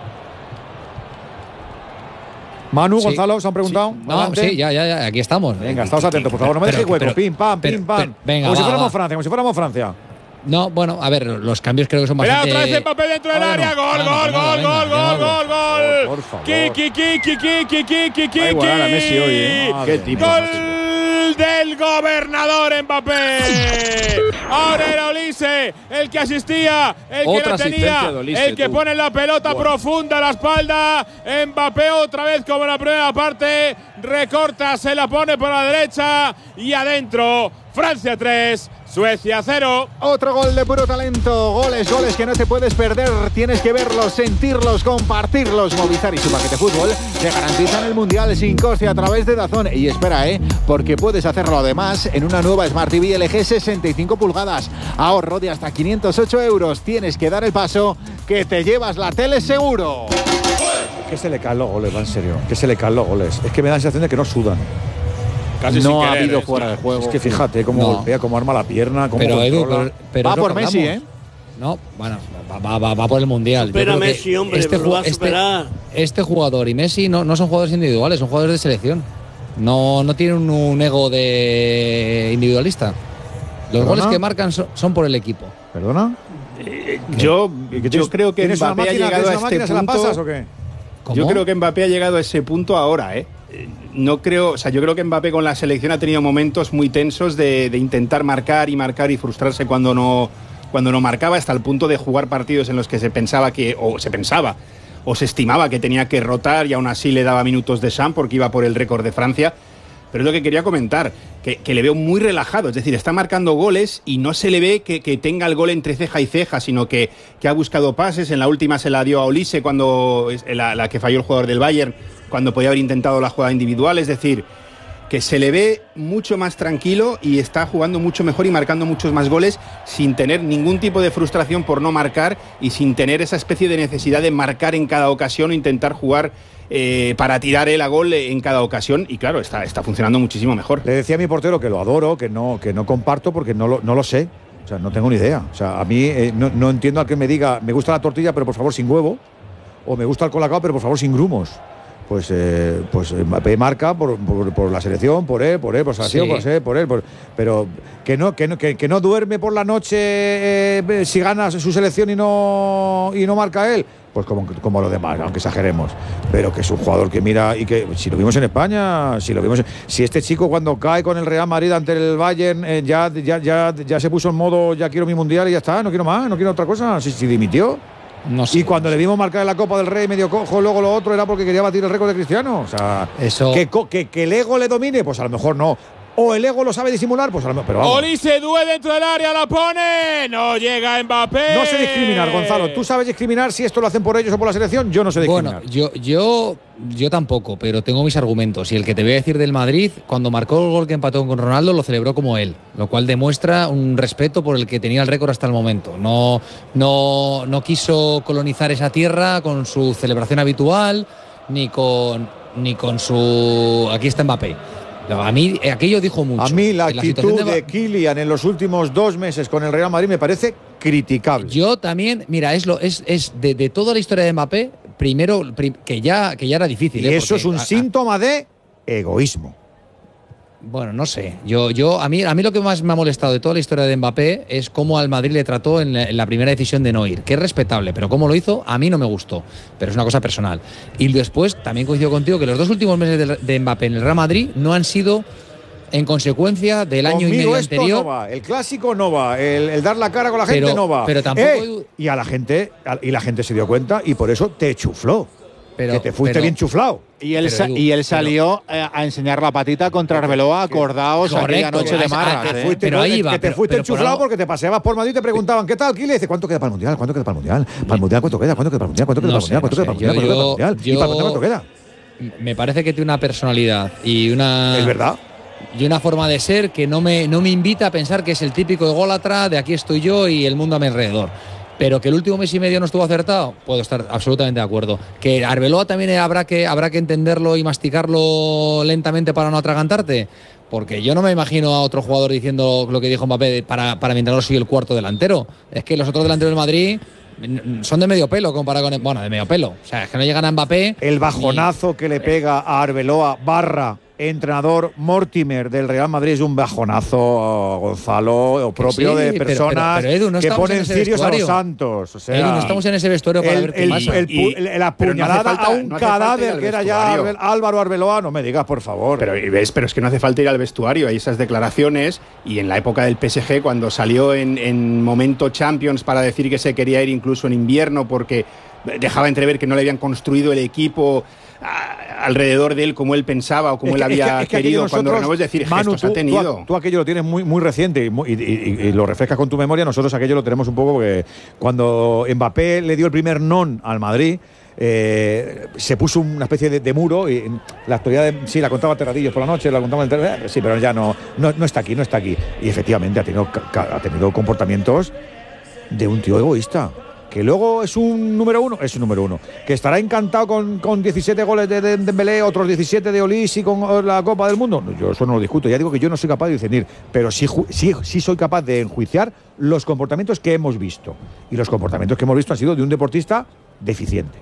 S2: Manu,
S6: sí.
S2: Gonzalo, ¿os han preguntado?
S6: Sí. No, sí, ya, ya, ya, aquí estamos.
S2: Venga, estamos atentos, por favor, no me dejéis hueco. Pero, pim, pam,
S6: pero,
S2: pim, pam.
S6: Pero, venga,
S2: como
S6: va,
S2: si fuéramos
S6: va.
S2: Francia, como si fuéramos Francia.
S6: No, bueno, a ver, los cambios creo que son bastante...
S25: Mira, otra vez Mbappé dentro del área. Gol, gol, gol, gol, gol, gol, gol.
S2: Por favor.
S25: Kiki, kiki, kiki, kiki, kiki.
S3: Igual a Messi hoy, ¿eh?
S25: Qué tipo. Gol del gobernador Mbappé. Ahora era Olise el que asistía, el
S4: Otra
S25: que detenía,
S4: de Olise,
S25: el que
S4: tú.
S25: pone la pelota
S4: Bueno.
S25: profunda a la espalda. Mbappé otra vez como en la primera parte. Recorta, se la pone por la derecha y adentro. Francia tres, Suecia cero.
S12: Otro gol de puro talento. Goles, goles que no te puedes perder. Tienes que verlos, sentirlos, compartirlos. Movistar y su paquete fútbol te garantizan el Mundial sin coste a través de DAZN. Y espera, ¿eh? Porque puedes hacerlo además en una nueva Smart T V L G sesenta y cinco pulgadas. Ahorro de hasta quinientos ocho euros. Tienes que dar el paso que te llevas la tele seguro.
S2: Que se le caen los goles, va en serio. Que se le caen los goles. Es que me da la sensación de que no sudan.
S25: Casi
S12: no
S25: sin
S12: ha
S25: querer,
S12: habido
S25: ¿eh?
S12: fuera de juego.
S2: Es que fíjate cómo
S6: No.
S2: golpea, cómo arma la pierna, cómo
S6: Pero, Edu,
S2: controla.
S6: pero, pero
S12: Va
S6: es lo
S12: por
S6: que
S12: Messi,
S6: hablamos.
S12: ¿eh?
S6: No, bueno, va, va, va, va por el Mundial. Yo
S5: Supera
S6: creo que
S5: Messi, hombre,
S6: este,
S5: pero lo va a
S6: ju- este-
S5: superar.
S6: este jugador y Messi no, no son jugadores individuales, son jugadores de selección. No, no tienen un, un ego de individualista. Los
S2: ¿Perdona?
S6: goles que marcan son, son por el equipo.
S2: ¿Perdona?
S3: Yo,
S2: ¿Y que
S3: yo
S2: tienes-
S3: creo que
S2: tienes una
S3: Mbappé ha
S2: máquina,
S3: llegado a
S2: tienes una
S3: este
S2: máquina, ¿se la
S3: punto.
S2: pasas o qué?
S6: ¿Cómo?
S3: Yo creo que Mbappé ha llegado a ese punto ahora, ¿eh? Eh, No creo, o sea, yo creo que Mbappé con la selección ha tenido momentos muy tensos de, de intentar marcar y marcar y frustrarse cuando no, cuando no marcaba, hasta el punto de jugar partidos en los que se pensaba que, o se pensaba, o se estimaba que tenía que rotar y aún así le daba minutos de Sam porque iba por el récord de Francia. Pero es lo que quería comentar, que, que le veo muy relajado, es decir, está marcando goles y no se le ve que, que tenga el gol entre ceja y ceja, sino que, que ha buscado pases. En la última se la dio a Olise, cuando la, la que falló el jugador del Bayern, cuando podía haber intentado la jugada individual. Es decir, que se le ve mucho más tranquilo y está jugando mucho mejor y marcando muchos más goles sin tener ningún tipo de frustración por no marcar y sin tener esa especie de necesidad de marcar en cada ocasión o intentar jugar eh, para tirar él a gol en cada ocasión. Y claro, está, está funcionando muchísimo mejor.
S2: Le decía a mi portero que lo adoro, que no, que no comparto porque no lo, no lo sé. O sea, no tengo ni idea. O sea, a mí eh, no, no entiendo al que me diga, me gusta la tortilla, pero por favor sin huevo. O me gusta el colacao, pero por favor sin grumos. Pues, eh, pues Mbappé marca por, por, por la selección, por él, por él, por la selección,
S6: Sí.
S2: por él, por él. Por, pero que no, que, no, que, que no duerme por la noche eh, si gana su selección y no, y no marca él. Pues como, como los demás, aunque exageremos. Pero que es un jugador que mira y que si lo vimos en España, si lo vimos en- si este chico cuando cae con el Real Madrid ante el Bayern eh, ya, ya, ya, ya se puso en modo ya quiero mi mundial y ya está, no quiero más, no quiero otra cosa. Si, si dimitió.
S6: No sé.
S2: Y cuando le vimos marcar en la Copa del Rey medio cojo, luego lo otro era porque quería batir el récord de Cristiano. O sea,
S6: Eso-
S2: que, co- que, que el ego le domine, pues a lo mejor no. O el ego lo sabe disimular, pues a lo mejor. Pero vamos.
S25: Olise Due dentro del área, la pone. No llega Mbappé.
S2: No sé discriminar, Gonzalo. ¿Tú sabes discriminar si esto lo hacen por ellos o por la selección? Yo no sé discriminar.
S6: Bueno, yo, yo, yo tampoco, pero tengo mis argumentos. Y el que te voy a decir del Madrid, cuando marcó el gol que empató con Ronaldo, lo celebró como él, lo cual demuestra un respeto por el que tenía el récord hasta el momento. No, no, no quiso colonizar esa tierra con su celebración habitual, ni con, ni con su. Aquí está Mbappé. A mí aquello dijo mucho.
S2: A mí la
S6: En
S2: actitud
S6: situación
S2: de Kylian en los últimos dos meses con el Real Madrid me parece criticable.
S6: Yo también, mira, es lo es, es de, de toda la historia de Mbappé, primero prim- que ya que ya era difícil.
S2: Y
S6: ¿eh?
S2: eso
S6: Porque
S2: es un
S6: a- a-
S2: síntoma de egoísmo.
S6: Bueno, no sé. Yo, yo, a mí, a mí lo que más me ha molestado de toda la historia de Mbappé es cómo al Madrid le trató en la, en la primera decisión de no ir, que es respetable, pero cómo lo hizo a mí no me gustó. Pero es una cosa personal. Y después también coincido contigo que los dos últimos meses de, de Mbappé en el Real Madrid no han sido en consecuencia del año y
S2: Conmigo
S6: medio
S2: esto
S6: anterior.
S2: no va, el clásico no va, el, el dar la cara con la gente
S6: Pero-
S2: no va.
S6: pero tampoco-
S2: Eh, y a la gente y la gente se dio cuenta y por eso te chufló.
S6: Pero-
S2: que te fuiste
S6: pero-
S2: bien chuflado.
S12: Y él,
S6: Pero,
S12: sa-
S6: Edu,
S12: y él
S6: pero-
S12: salió eh, a enseñar la patita contra Arbeloa, acordaos aquella
S6: Correcto,
S12: noche de
S6: a- a-
S12: marras.
S6: te
S12: ¿eh?
S2: Fuiste-
S6: pero ahí
S2: que
S6: va,
S2: te
S6: pero-
S2: fuiste
S6: pero por
S2: enchuflado
S6: algo-
S2: porque te paseabas por Madrid y te preguntaban ¿qué tal, Kile? Y dices, ¿cuánto queda para el Mundial? ¿Cuánto queda para el Mundial? ¿Para el Mundial cuánto queda? ¿Cuánto queda para el Mundial? ¿Cuánto queda
S6: No
S2: para el
S6: sé,
S2: Mundial? ¿Cuánto
S6: no
S2: queda para el
S6: sé.
S2: Mundial? ¿Cuánto queda para el
S6: Yo-
S2: Mundial? ¿Y para
S6: yo-
S2: cuánto queda?
S6: Me parece que tiene una personalidad y una.
S2: Es verdad.
S6: Y una forma de ser que no me, no me invita a pensar que es el típico ególatra de aquí estoy yo y el mundo a mi alrededor. Pero que el último mes y medio no estuvo acertado, puedo estar absolutamente de acuerdo. Que Arbeloa también habrá que, habrá que entenderlo y masticarlo lentamente para no atragantarte. Porque yo no me imagino a otro jugador diciendo lo que dijo Mbappé para, para mi entrenador soy el cuarto delantero. Es que los otros delanteros del Madrid son de medio pelo comparado con. Bueno, de medio pelo. O sea, es que no llegan a Mbappé.
S2: El bajonazo que le pega a Arbeloa barra entrenador Mortimer del Real Madrid es un bajonazo, Gonzalo, propio
S6: sí,
S2: de personas
S6: pero, pero, pero, Edu, no
S2: que ponen cirios a los santos. O sea,
S6: Edu, no estamos en ese vestuario para
S2: el,
S6: ver qué
S2: el,
S6: pasa.
S2: El, el, el, la puñalada no falta, a un no cadáver que era ya Álvaro Arbeloa, no me digas, por favor.
S3: Pero, ¿ves? Pero es que no hace falta ir al vestuario, hay esas declaraciones, y en la época del P S G, cuando salió en, en momento Champions para decir que se quería ir incluso en invierno porque dejaba entrever que no le habían construido el equipo a, alrededor de él como él pensaba o como
S2: es
S3: él
S2: que,
S3: había
S2: es que, es que
S3: querido.
S2: Nosotros,
S3: cuando renovó, es decir,
S2: Manu,
S3: gestos
S2: tú,
S3: ha tenido.
S2: Tú, tú aquello lo tienes muy, muy reciente y, muy, y, y, y lo refrescas con tu memoria. Nosotros aquello lo tenemos un poco porque cuando Mbappé le dio el primer non al Madrid, Eh, se puso una especie de, de muro y la actualidad de, sí, la contaba Terradillos por la noche, la contaba en el, sí, pero ya no, no, no está aquí, no está aquí. Y efectivamente ha tenido, ha tenido comportamientos de un tío egoísta. Que luego es un número uno, es un número uno. Que estará encantado con, con diecisiete goles de, de Dembélé, otros diecisiete de Olís y con la Copa del Mundo. Yo eso no lo discuto. Ya digo que yo no soy capaz de discernir, pero sí, sí, sí soy capaz de enjuiciar los comportamientos que hemos visto. Y los comportamientos que hemos visto han sido de un deportista deficiente.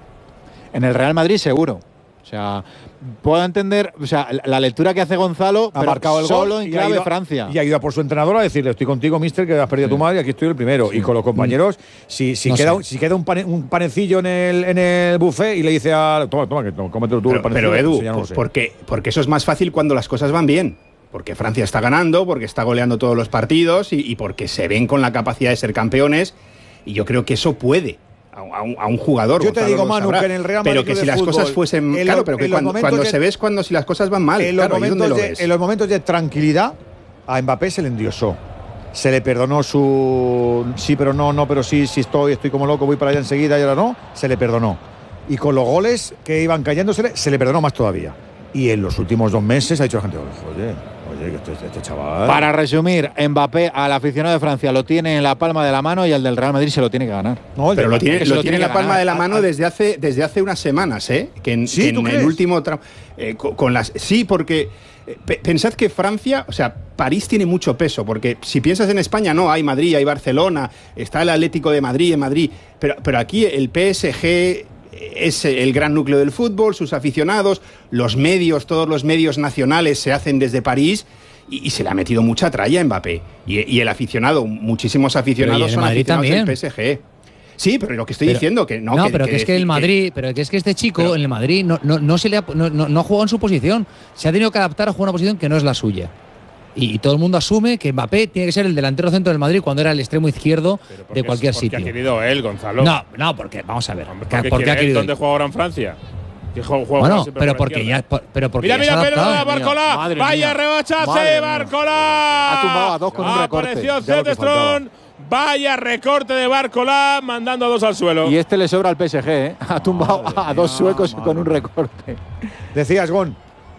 S12: En el Real Madrid seguro. O sea, puedo entender, o sea, la lectura que hace Gonzalo,
S2: ha marcado el gol en clave Francia. Y ha ido a por su entrenador a decirle, estoy contigo, mister, que has perdido sí. a tu madre y aquí estoy el primero. Sí. Y con los compañeros, si, si, no queda, sé. si queda un, pane, un panecillo en el, en el buffet y le dice a... Toma, toma, que cómetelo tú
S3: pero,
S2: el panecillo.
S3: Pero Edu,
S2: pues no
S3: porque, porque eso es más fácil cuando las cosas van bien. Porque Francia está ganando, porque está goleando todos los partidos y, y porque se ven con la capacidad de ser campeones. Y yo creo que eso puede... A un, a un jugador.
S2: Yo te digo, Manu, que en el Real Madrid
S3: pero que si las
S2: fútbol,
S3: cosas fuesen claro, pero que cuando, cuando
S2: de,
S3: se ves cuando si las cosas van mal,
S2: en,
S3: claro,
S2: los momentos
S3: lo
S2: de,
S3: ves.
S2: en los momentos de tranquilidad a Mbappé se le endiosó. Se le perdonó su sí, pero no, no, pero sí, sí estoy, estoy como loco, voy para allá enseguida y ahora no, se le perdonó. Y con los goles que iban cayéndose, se le perdonó más todavía. Y en los últimos dos meses ha dicho la gente, oye, oye, que este, este chaval...
S12: Para resumir, Mbappé al aficionado de Francia lo tiene en la palma de la mano y al del Real Madrid se lo tiene que ganar.
S3: No, pero lo tiene, lo tiene en la palma ganar. de la mano desde hace, desde hace unas semanas, ¿eh? Que en,
S2: ¿Sí,
S3: que en
S2: crees?
S3: el último... Tra- eh, con, con las Sí, porque... Eh, pensad que Francia, o sea, París tiene mucho peso, porque si piensas en España, no, hay Madrid, hay Barcelona, está el Atlético de Madrid en Madrid, pero, pero aquí el P S G... es el gran núcleo del fútbol, sus aficionados, los medios, todos los medios nacionales se hacen desde París y, y se le ha metido mucha tralla a Mbappé. Y, y el aficionado, muchísimos aficionados son
S6: Madrid
S3: aficionados
S6: también.
S3: del P S G. Sí, pero lo que estoy
S6: pero,
S3: diciendo que no.
S6: No,
S3: que,
S6: pero
S3: que,
S6: que es que el Madrid, pero que es que este chico pero, en el Madrid no, no, no se le ha, no, no, no ha jugado en su posición. Se ha tenido que adaptar a jugar una posición que no es la suya. Y todo el mundo asume que Mbappé tiene que ser el delantero centro del Madrid cuando era el extremo izquierdo de cualquier
S25: es,
S6: sitio.
S25: ¿Por qué ha querido él, Gonzalo?
S6: No, no, porque, vamos a ver.
S25: ¿Por qué, ¿por qué ha querido ¿Dónde él? juega ahora en Francia? Juega
S6: bueno, pero porque ya, pero porque
S25: mira,
S6: ya
S25: mira, pelota, Barcola,
S12: Madre
S25: vaya
S12: mía.
S25: rebachazo, Barcola.
S12: Ha tumbado a dos con un recorte.
S25: Apareció Zetterström, vaya recorte de Barcola, mandando a dos al suelo.
S12: Y este le sobra al P S G, ¿eh? Ha tumbado madre a dos mía, suecos madre. con un recorte.
S2: Decías, Gon.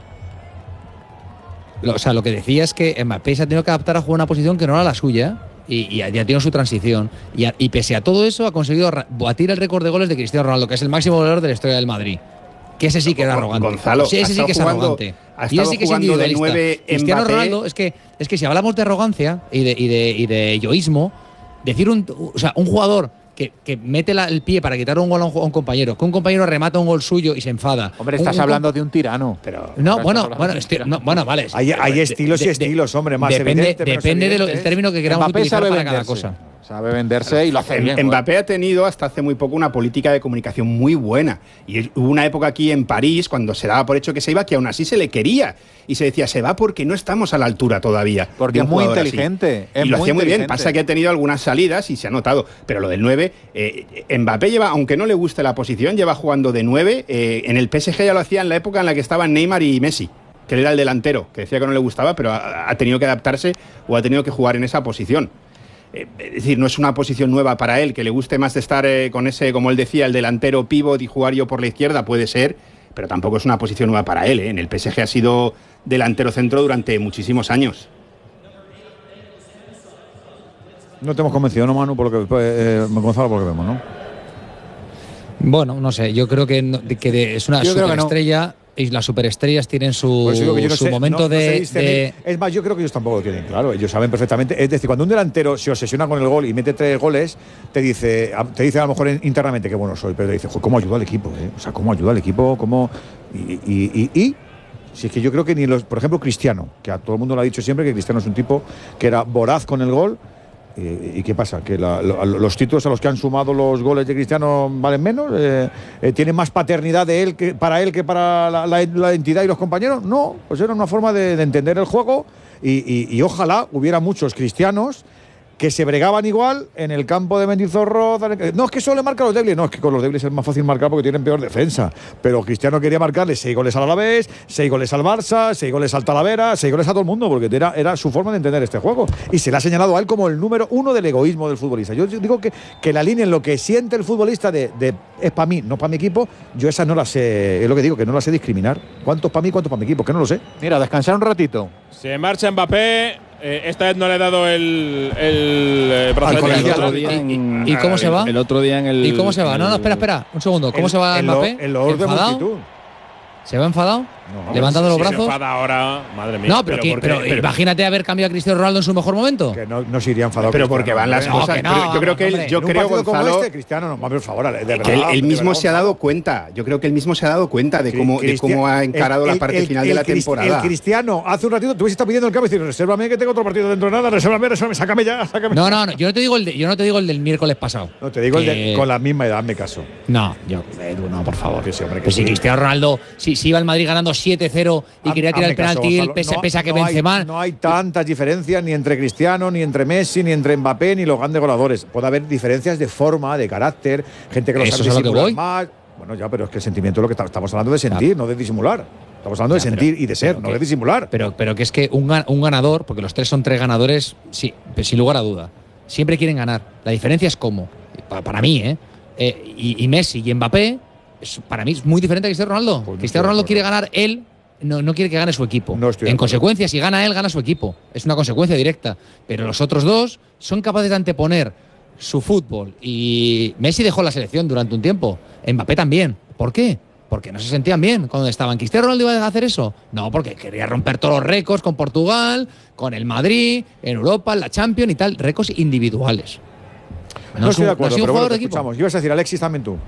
S6: O sea, lo que decía es que Mbappé se ha tenido que adaptar a jugar una posición que no era la suya y, y ya tiene su transición. Y, a, y pese a todo eso, ha conseguido batir el récord de goles de Cristiano Ronaldo, que es el máximo goleador de la historia del Madrid. Que ese sí que era arrogante.
S3: Gonzalo,
S6: sí, ese sí que es
S3: jugando,
S6: arrogante. Y ese sí que es individualista. Cristiano Ronaldo, es que, es que si hablamos de arrogancia y de, y de, y de yoísmo, decir un, o sea, un jugador que, que mete la, el pie para quitar un gol a un, a un compañero, que un compañero remata un gol suyo y se enfada.
S12: Hombre, estás
S6: un, un,
S12: hablando de un tirano.
S6: Pero no, bueno, bueno, estoy, no, bueno, vale.
S2: Hay, hay estilos de, de, y estilos, hombre, más
S6: depende,
S2: evidente,
S6: depende del de término que queramos
S12: Mbappé
S6: utilizar para
S12: venderse.
S6: cada cosa.
S12: Sabe venderse y lo hace bien.
S3: Mbappé bueno. ha tenido hasta hace muy poco una política de comunicación muy buena. Y hubo una época aquí en París, cuando se daba por hecho que se iba, que aún así se le quería. Y se decía, se va porque no estamos a la altura todavía.
S12: Porque es muy inteligente.
S3: Es y lo hacía muy bien. Pasa que ha tenido algunas salidas y se ha notado. Pero lo del nueve, eh, Mbappé lleva, aunque no le guste la posición, lleva jugando de nueve. Eh, en el P S G ya lo hacía en la época en la que estaban Neymar y Messi, que él era el delantero, que decía que no le gustaba, pero ha, ha tenido que adaptarse o ha tenido que jugar en esa posición. Es decir, no es una posición nueva para él, que le guste más de estar eh, con ese, como él decía, el delantero pívot y jugar yo por la izquierda, puede ser, pero tampoco es una posición nueva para él. ¿eh? En el P S G ha sido delantero centro durante muchísimos años.
S2: No te hemos convencido, ¿no, Manu? Por lo que, eh, Gonzalo, por lo que vemos, ¿no?
S6: Bueno, no sé, yo creo que, no, que de, es una superestrella. Y las superestrellas tienen su, pues yo no su sé, momento no, de, no de...
S2: Es más, yo creo que ellos tampoco lo tienen claro. Ellos saben perfectamente. Es decir, cuando un delantero se obsesiona con el gol y mete tres goles, te dice, te dice a lo mejor internamente que bueno soy, pero te dice, ¿cómo ayuda al equipo? Eh? O sea, ¿cómo ayuda al equipo? ¿Cómo? Y, y, y, y Si es que yo creo que ni los, por ejemplo, Cristiano, que a todo el mundo lo ha dicho siempre, que Cristiano es un tipo que era voraz con el gol. Eh, ¿Y qué pasa? ¿Que la, lo, los títulos a los que han sumado los goles de Cristiano valen menos? Eh, eh, ¿Tiene más paternidad de él que, para él que para la, la, la entidad y los compañeros? No, pues era una forma de, de entender el juego y, y, y ojalá hubiera muchos cristianos que se bregaban igual en el campo de Mendizorroz. No, es que solo le marca a los débiles. No, es que con los débiles es más fácil marcar porque tienen peor defensa. Pero Cristiano quería marcarle seis goles al Alavés, seis goles al Barça, seis goles al Talavera, seis goles a todo el mundo, porque era, era su forma de entender este juego. Y se le ha señalado a él como el número uno del egoísmo del futbolista. Yo digo que, que la línea en lo que siente el futbolista de, de es para mí, no para mi equipo, yo esa no la sé, es lo que digo, que no la sé discriminar. ¿Cuántos para mí, cuántos para mi equipo? Que no lo sé.
S12: Mira, descansar un ratito.
S25: Se marcha Mbappé. Eh, esta vez no le he dado el, el eh, brazalete.
S6: El otro día en, ¿Y, ¿Y cómo se va?
S4: El otro día en el.
S6: ¿Y cómo se va? No, no, espera, espera. Un segundo. ¿Cómo
S2: el,
S6: se va
S2: el
S6: Mbappé?
S2: El olor de multitud.
S6: ¿Se va enfadado?
S2: No,
S6: ¿Levantando
S25: si
S6: los brazos?
S25: Se enfada ahora, madre mía.
S6: No, pero, pero, pero, pero imagínate haber cambiado a Cristiano Ronaldo en su mejor momento.
S2: Que no, no se iría enfadado.
S3: Pero porque van las
S6: no,
S3: cosas.
S6: que no,
S3: pero yo creo que
S6: hombre,
S3: él, yo
S2: en un
S3: creo
S2: partido
S3: Gonzalo,
S2: como este, Cristiano, no, por favor, de verdad,
S3: que él, él mismo
S2: verdad,
S3: se ha dado cuenta. Yo creo que él mismo se ha dado cuenta de cómo, de cómo ha encarado
S2: el,
S3: la parte
S2: el,
S3: final
S2: el,
S3: de la
S2: el,
S3: temporada.
S2: El Cristiano hace un ratito, tú hubiese estado pidiendo el cambio y decir, resérvame que tengo otro partido dentro de nada, resérvame, resérvame, sácame ya, sácame.
S6: No, no, no, yo no te digo el de, yo no te digo el del miércoles pasado.
S2: No, te digo
S6: que...
S2: el de con la misma edad, me caso.
S6: No, yo, Edu, no, por favor.
S2: Que sí, hombre, que
S6: pues
S2: sí.
S6: si Cristiano Ronaldo, si, si iba al Madrid ganando siete cero y
S2: A,
S6: quería tirar el penalti, él pese,
S2: no,
S6: pese a que
S2: no
S6: Benzema.
S2: Hay, no hay tantas diferencias ni entre Cristiano, ni entre Messi, ni entre Mbappé, ni los grandes goleadores. Puede haber diferencias de forma, de carácter, gente que lo
S6: Eso
S2: sabe
S6: es a lo que
S2: disimular
S6: voy.
S2: más. Bueno, ya, pero es que el sentimiento es lo que está, estamos hablando de sentir,
S6: Claro.
S2: no de disimular. Estamos hablando
S6: Ya,
S2: de sentir
S6: pero,
S2: y de ser,
S6: pero
S2: no
S6: que,
S2: de disimular.
S6: Pero, pero que es que un, un ganador, porque los tres son tres ganadores, sí, sin lugar a duda. Siempre quieren ganar. La diferencia es cómo. Para, para mí, ¿eh? eh y, y Messi y Mbappé, es, para mí es muy diferente a Cristiano Ronaldo.
S2: Pues no
S6: Cristiano
S2: estoy de
S6: Ronaldo
S2: acuerdo.
S6: quiere ganar él. No, no quiere que gane su equipo.
S2: No estoy de
S6: en
S2: acuerdo.
S6: consecuencia, si gana él, gana su equipo. Es una consecuencia directa. Pero los otros dos son capaces de anteponer su fútbol. Y Messi dejó la selección durante un tiempo. Mbappé también. ¿Por qué? Porque no se sentían bien cuando estaban. ¿Cristiano Ronaldo iba a hacer eso? No, porque quería romper todos los récords con Portugal, con el Madrid, en Europa, en la Champions y tal. Récords individuales.
S2: No, no estoy de acuerdo,
S6: no
S2: pero bueno, te
S6: de equipo.
S2: escuchamos. Ibas a decir, Alexis, también tú.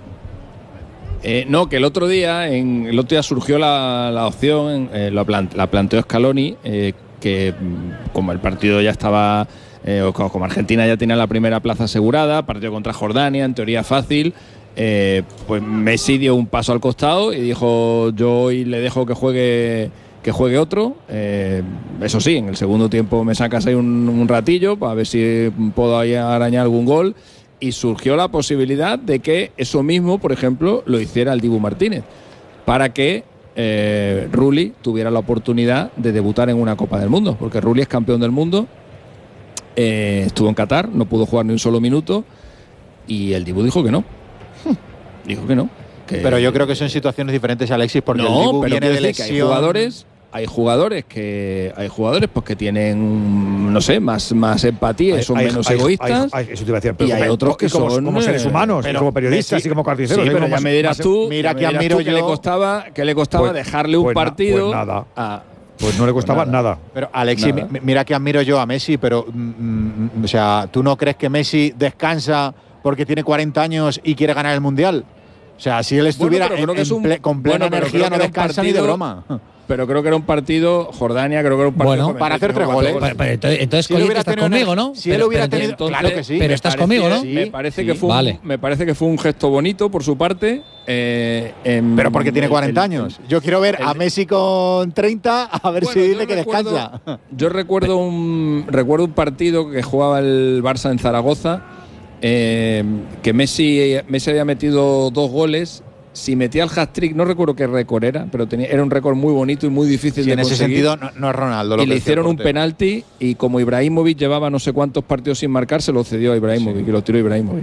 S4: Eh, no, que el otro día, en, el otro día surgió la, la opción, eh, la, plant, la planteó Scaloni, eh, que como el partido ya estaba, eh, o como Argentina ya tenía la primera plaza asegurada, partido contra Jordania, en teoría fácil, eh, pues Messi dio un paso al costado y dijo, yo hoy le dejo que juegue que juegue otro, eh, eso sí, en el segundo tiempo me sacas ahí un, un ratillo para ver si puedo ahí arañar algún gol. Y surgió la posibilidad de que eso mismo, por ejemplo, lo hiciera el Dibu Martínez, para que eh, Rulli tuviera la oportunidad de debutar en una Copa del Mundo, porque Rulli es campeón del mundo, eh, estuvo en Qatar, no pudo jugar ni un solo minuto, y el Dibu dijo que no. Dijo que no. Que
S12: pero yo creo que son situaciones diferentes, Alexis, porque
S4: no,
S12: el Dibu
S4: pero
S12: viene de
S4: decir que
S12: lesión.
S4: hay jugadores... Hay jugadores que hay jugadores pues que tienen, no sé, más, más empatía y son
S2: hay,
S4: menos
S2: hay,
S4: egoístas.
S2: Hay, hay, eso te iba a decir, pero
S4: y hay otros que
S2: como,
S4: son
S2: como seres humanos,
S12: pero,
S2: y como periodistas
S12: Messi,
S2: y como carniceros.
S4: Sí, pero
S2: como
S4: ya
S2: más,
S4: me dirás
S2: más,
S4: tú,
S12: mira
S4: me
S12: que
S4: dirás
S12: admiro
S4: tú que
S12: yo.
S4: le costaba, que le costaba
S2: pues,
S4: dejarle un
S2: pues
S4: partido.
S2: Na, pues nada.
S4: A,
S2: pues no le costaba
S4: pues
S2: nada.
S4: nada.
S12: Pero Alexis,
S4: Nada.
S12: mira que admiro yo a Messi, pero mm, o sea, ¿tú no crees que Messi descansa porque tiene cuarenta años y quiere ganar el Mundial? O sea, si él estuviera
S4: bueno, pero creo
S12: en,
S4: que es un,
S12: ple, con plena
S4: bueno, pero
S12: energía,
S4: creo
S12: no
S4: que era un
S12: descansa ni de
S4: partido-
S12: broma.
S4: Pero creo que era un partido, Jordania, creo que era un partido.
S6: Bueno,
S4: joven,
S12: para hacer
S4: tenía
S12: tres
S4: cuatro
S12: goles.
S6: Pero, pero entonces, entonces
S12: Si él
S6: Colín,
S12: hubiera
S6: estás
S12: tenido
S6: conmigo,
S12: una-
S6: ¿no?
S12: si él
S6: Pero-
S12: hubiera
S6: pero-
S12: tenido-
S4: Entonces,
S12: claro que sí.
S6: Pero
S4: me
S6: estás
S4: parece-
S6: conmigo, ¿no?
S4: Me parece,
S12: Sí.
S4: que fue
S6: Vale.
S4: un, me parece que fue un gesto bonito por su parte. Eh, en-
S12: Pero porque tiene
S4: el-
S12: cuarenta
S4: el-
S12: años. Yo quiero ver a
S4: el-
S12: Messi con treinta a ver
S4: Bueno,
S12: si
S4: yo
S12: dice que
S4: recuerdo-
S12: descansa.
S4: Yo recuerdo un recuerdo un partido que jugaba el Barça en Zaragoza, eh, que Messi Messi había metido dos goles. Si metía el hat-trick, no recuerdo qué récord era, pero tenía, era un récord muy bonito y muy difícil
S12: Sí,
S4: de
S12: en ese
S4: conseguir.
S12: sentido no, no es Ronaldo. Lo
S4: Y
S12: que
S4: le
S12: decía el
S4: hicieron un
S12: portero.
S4: penalti y como Ibrahimovic llevaba no sé cuántos partidos sin marcar, se lo cedió a Ibrahimovic
S12: Sí.
S4: y lo tiró Ibrahimovic.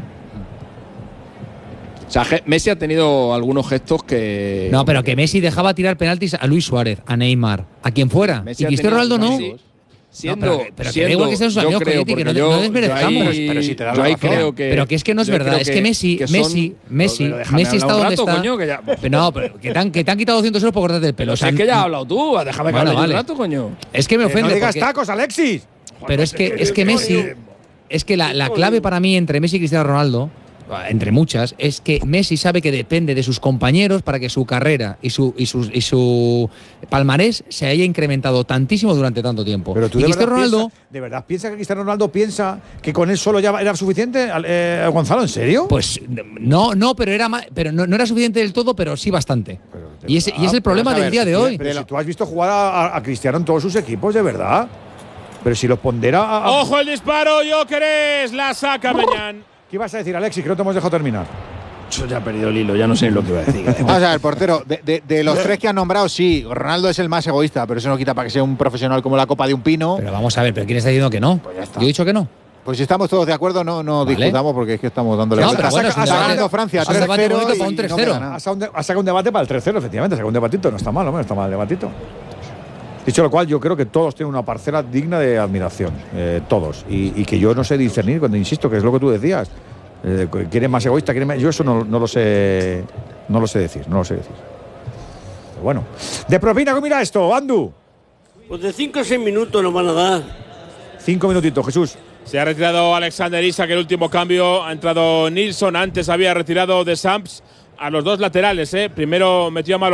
S4: O sea, ge- Messi ha tenido algunos gestos que...
S6: No, pero que Messi dejaba tirar penaltis a Luis Suárez, a Neymar, a quien fuera.
S4: Messi
S6: y
S4: ha
S6: Cristiano
S4: tenido-
S6: Ronaldo no.
S4: Messi, siendo,
S6: No, pero- pero que
S4: siendo-
S6: da igual que sean sus
S4: yo
S6: amigos,
S4: creo,
S6: Coyote, que
S4: porque
S6: no-
S4: yo-
S6: no desmerezcamos.
S4: yo ahí-
S12: Pero si te da
S4: yo
S12: la
S4: ahí
S12: razón.
S4: creo que,
S6: Pero que es que no es
S4: yo
S6: verdad,
S4: creo
S6: es que Messi,
S4: que son-
S6: Messi, Messi,
S4: Pero déjame
S6: Messi está
S4: hablar un
S6: donde
S4: rato,
S6: está.
S4: coño, que ya-
S6: Pero no, pero que te han, que te han quitado doscientos euros por cortarte el pelo.
S4: Pero
S6: O sea,
S4: si es que ya has hablado tú, déjame que
S6: Bueno,
S4: hable yo
S6: vale.
S4: un rato, coño.
S6: Es que me
S2: Eh,
S6: ofende.
S2: no digas
S6: porque-
S2: tacos, Alexis.
S6: Pero es que, es que Messi, es que la, la clave para mí entre Messi y Cristiano Ronaldo entre muchas, es que Messi sabe que depende de sus compañeros para que su carrera y su y su, y su palmarés se haya incrementado tantísimo durante tanto tiempo.
S2: Pero tú
S6: y
S2: de
S6: Cristiano
S2: verdad
S6: Ronaldo,
S2: piensa, ¿de verdad piensa que Cristiano Ronaldo piensa que con él solo ya era suficiente? Eh, Gonzalo, ¿en serio?
S6: Pues no, no, pero era más, pero no, no era suficiente del todo, pero sí bastante. Pero y, ese, y es el problema del día de hoy.
S2: Pero si tú has visto jugar a, a Cristiano en todos sus equipos, de verdad. Pero si los pondera a, a…
S25: ¡Ojo el disparo! ¡Jóqueres! La saca Meñán.
S2: ¿Qué ibas a decir, Alexis? Que no te hemos dejado terminar.
S4: Yo ya he perdido el hilo, ya no sé lo que iba a decir.
S12: Vamos a ver, portero, de, de, de los tres que han nombrado, sí, Ronaldo es el más egoísta, pero eso no quita para que sea un profesional como la copa de un pino.
S6: Pero vamos a ver, ¿pero quién está diciendo que no?
S12: Pues ya está.
S6: Yo he dicho que no.
S12: Pues si estamos todos de acuerdo, no, no
S6: Vale.
S12: discutamos porque es que estamos dándole
S6: No,
S12: vueltas.
S6: pero bueno, es un
S12: Está
S6: debate-
S12: ganando Francia
S6: es un debate
S12: tres cero
S6: bonito
S12: y
S6: para un
S12: no
S6: tres
S12: queda
S6: cero.
S12: nada.
S2: Ha sacado, un de- ha sacado un debate para el tres cero, efectivamente. Ha sacado un debatito. No está mal, hombre, no está mal el debatito. Dicho lo cual, yo creo que todos tienen una parcela digna de admiración. Eh, todos. Y, y que yo no sé discernir, cuando insisto, que es lo que tú decías. Eh, ¿Quién es más egoísta? ¿Quién es más? Yo eso no, no lo sé. No lo sé decir. No lo sé decir. Pero bueno. De propina, ¿cómo mira esto, Andu?
S5: Pues de cinco o seis minutos nos van a dar.
S2: Cinco minutitos, Jesús.
S25: Se ha retirado Alexander Isak, el último cambio. Ha entrado Nilsson. Antes había retirado de Samps a los dos laterales. ¿eh? Primero metió a mano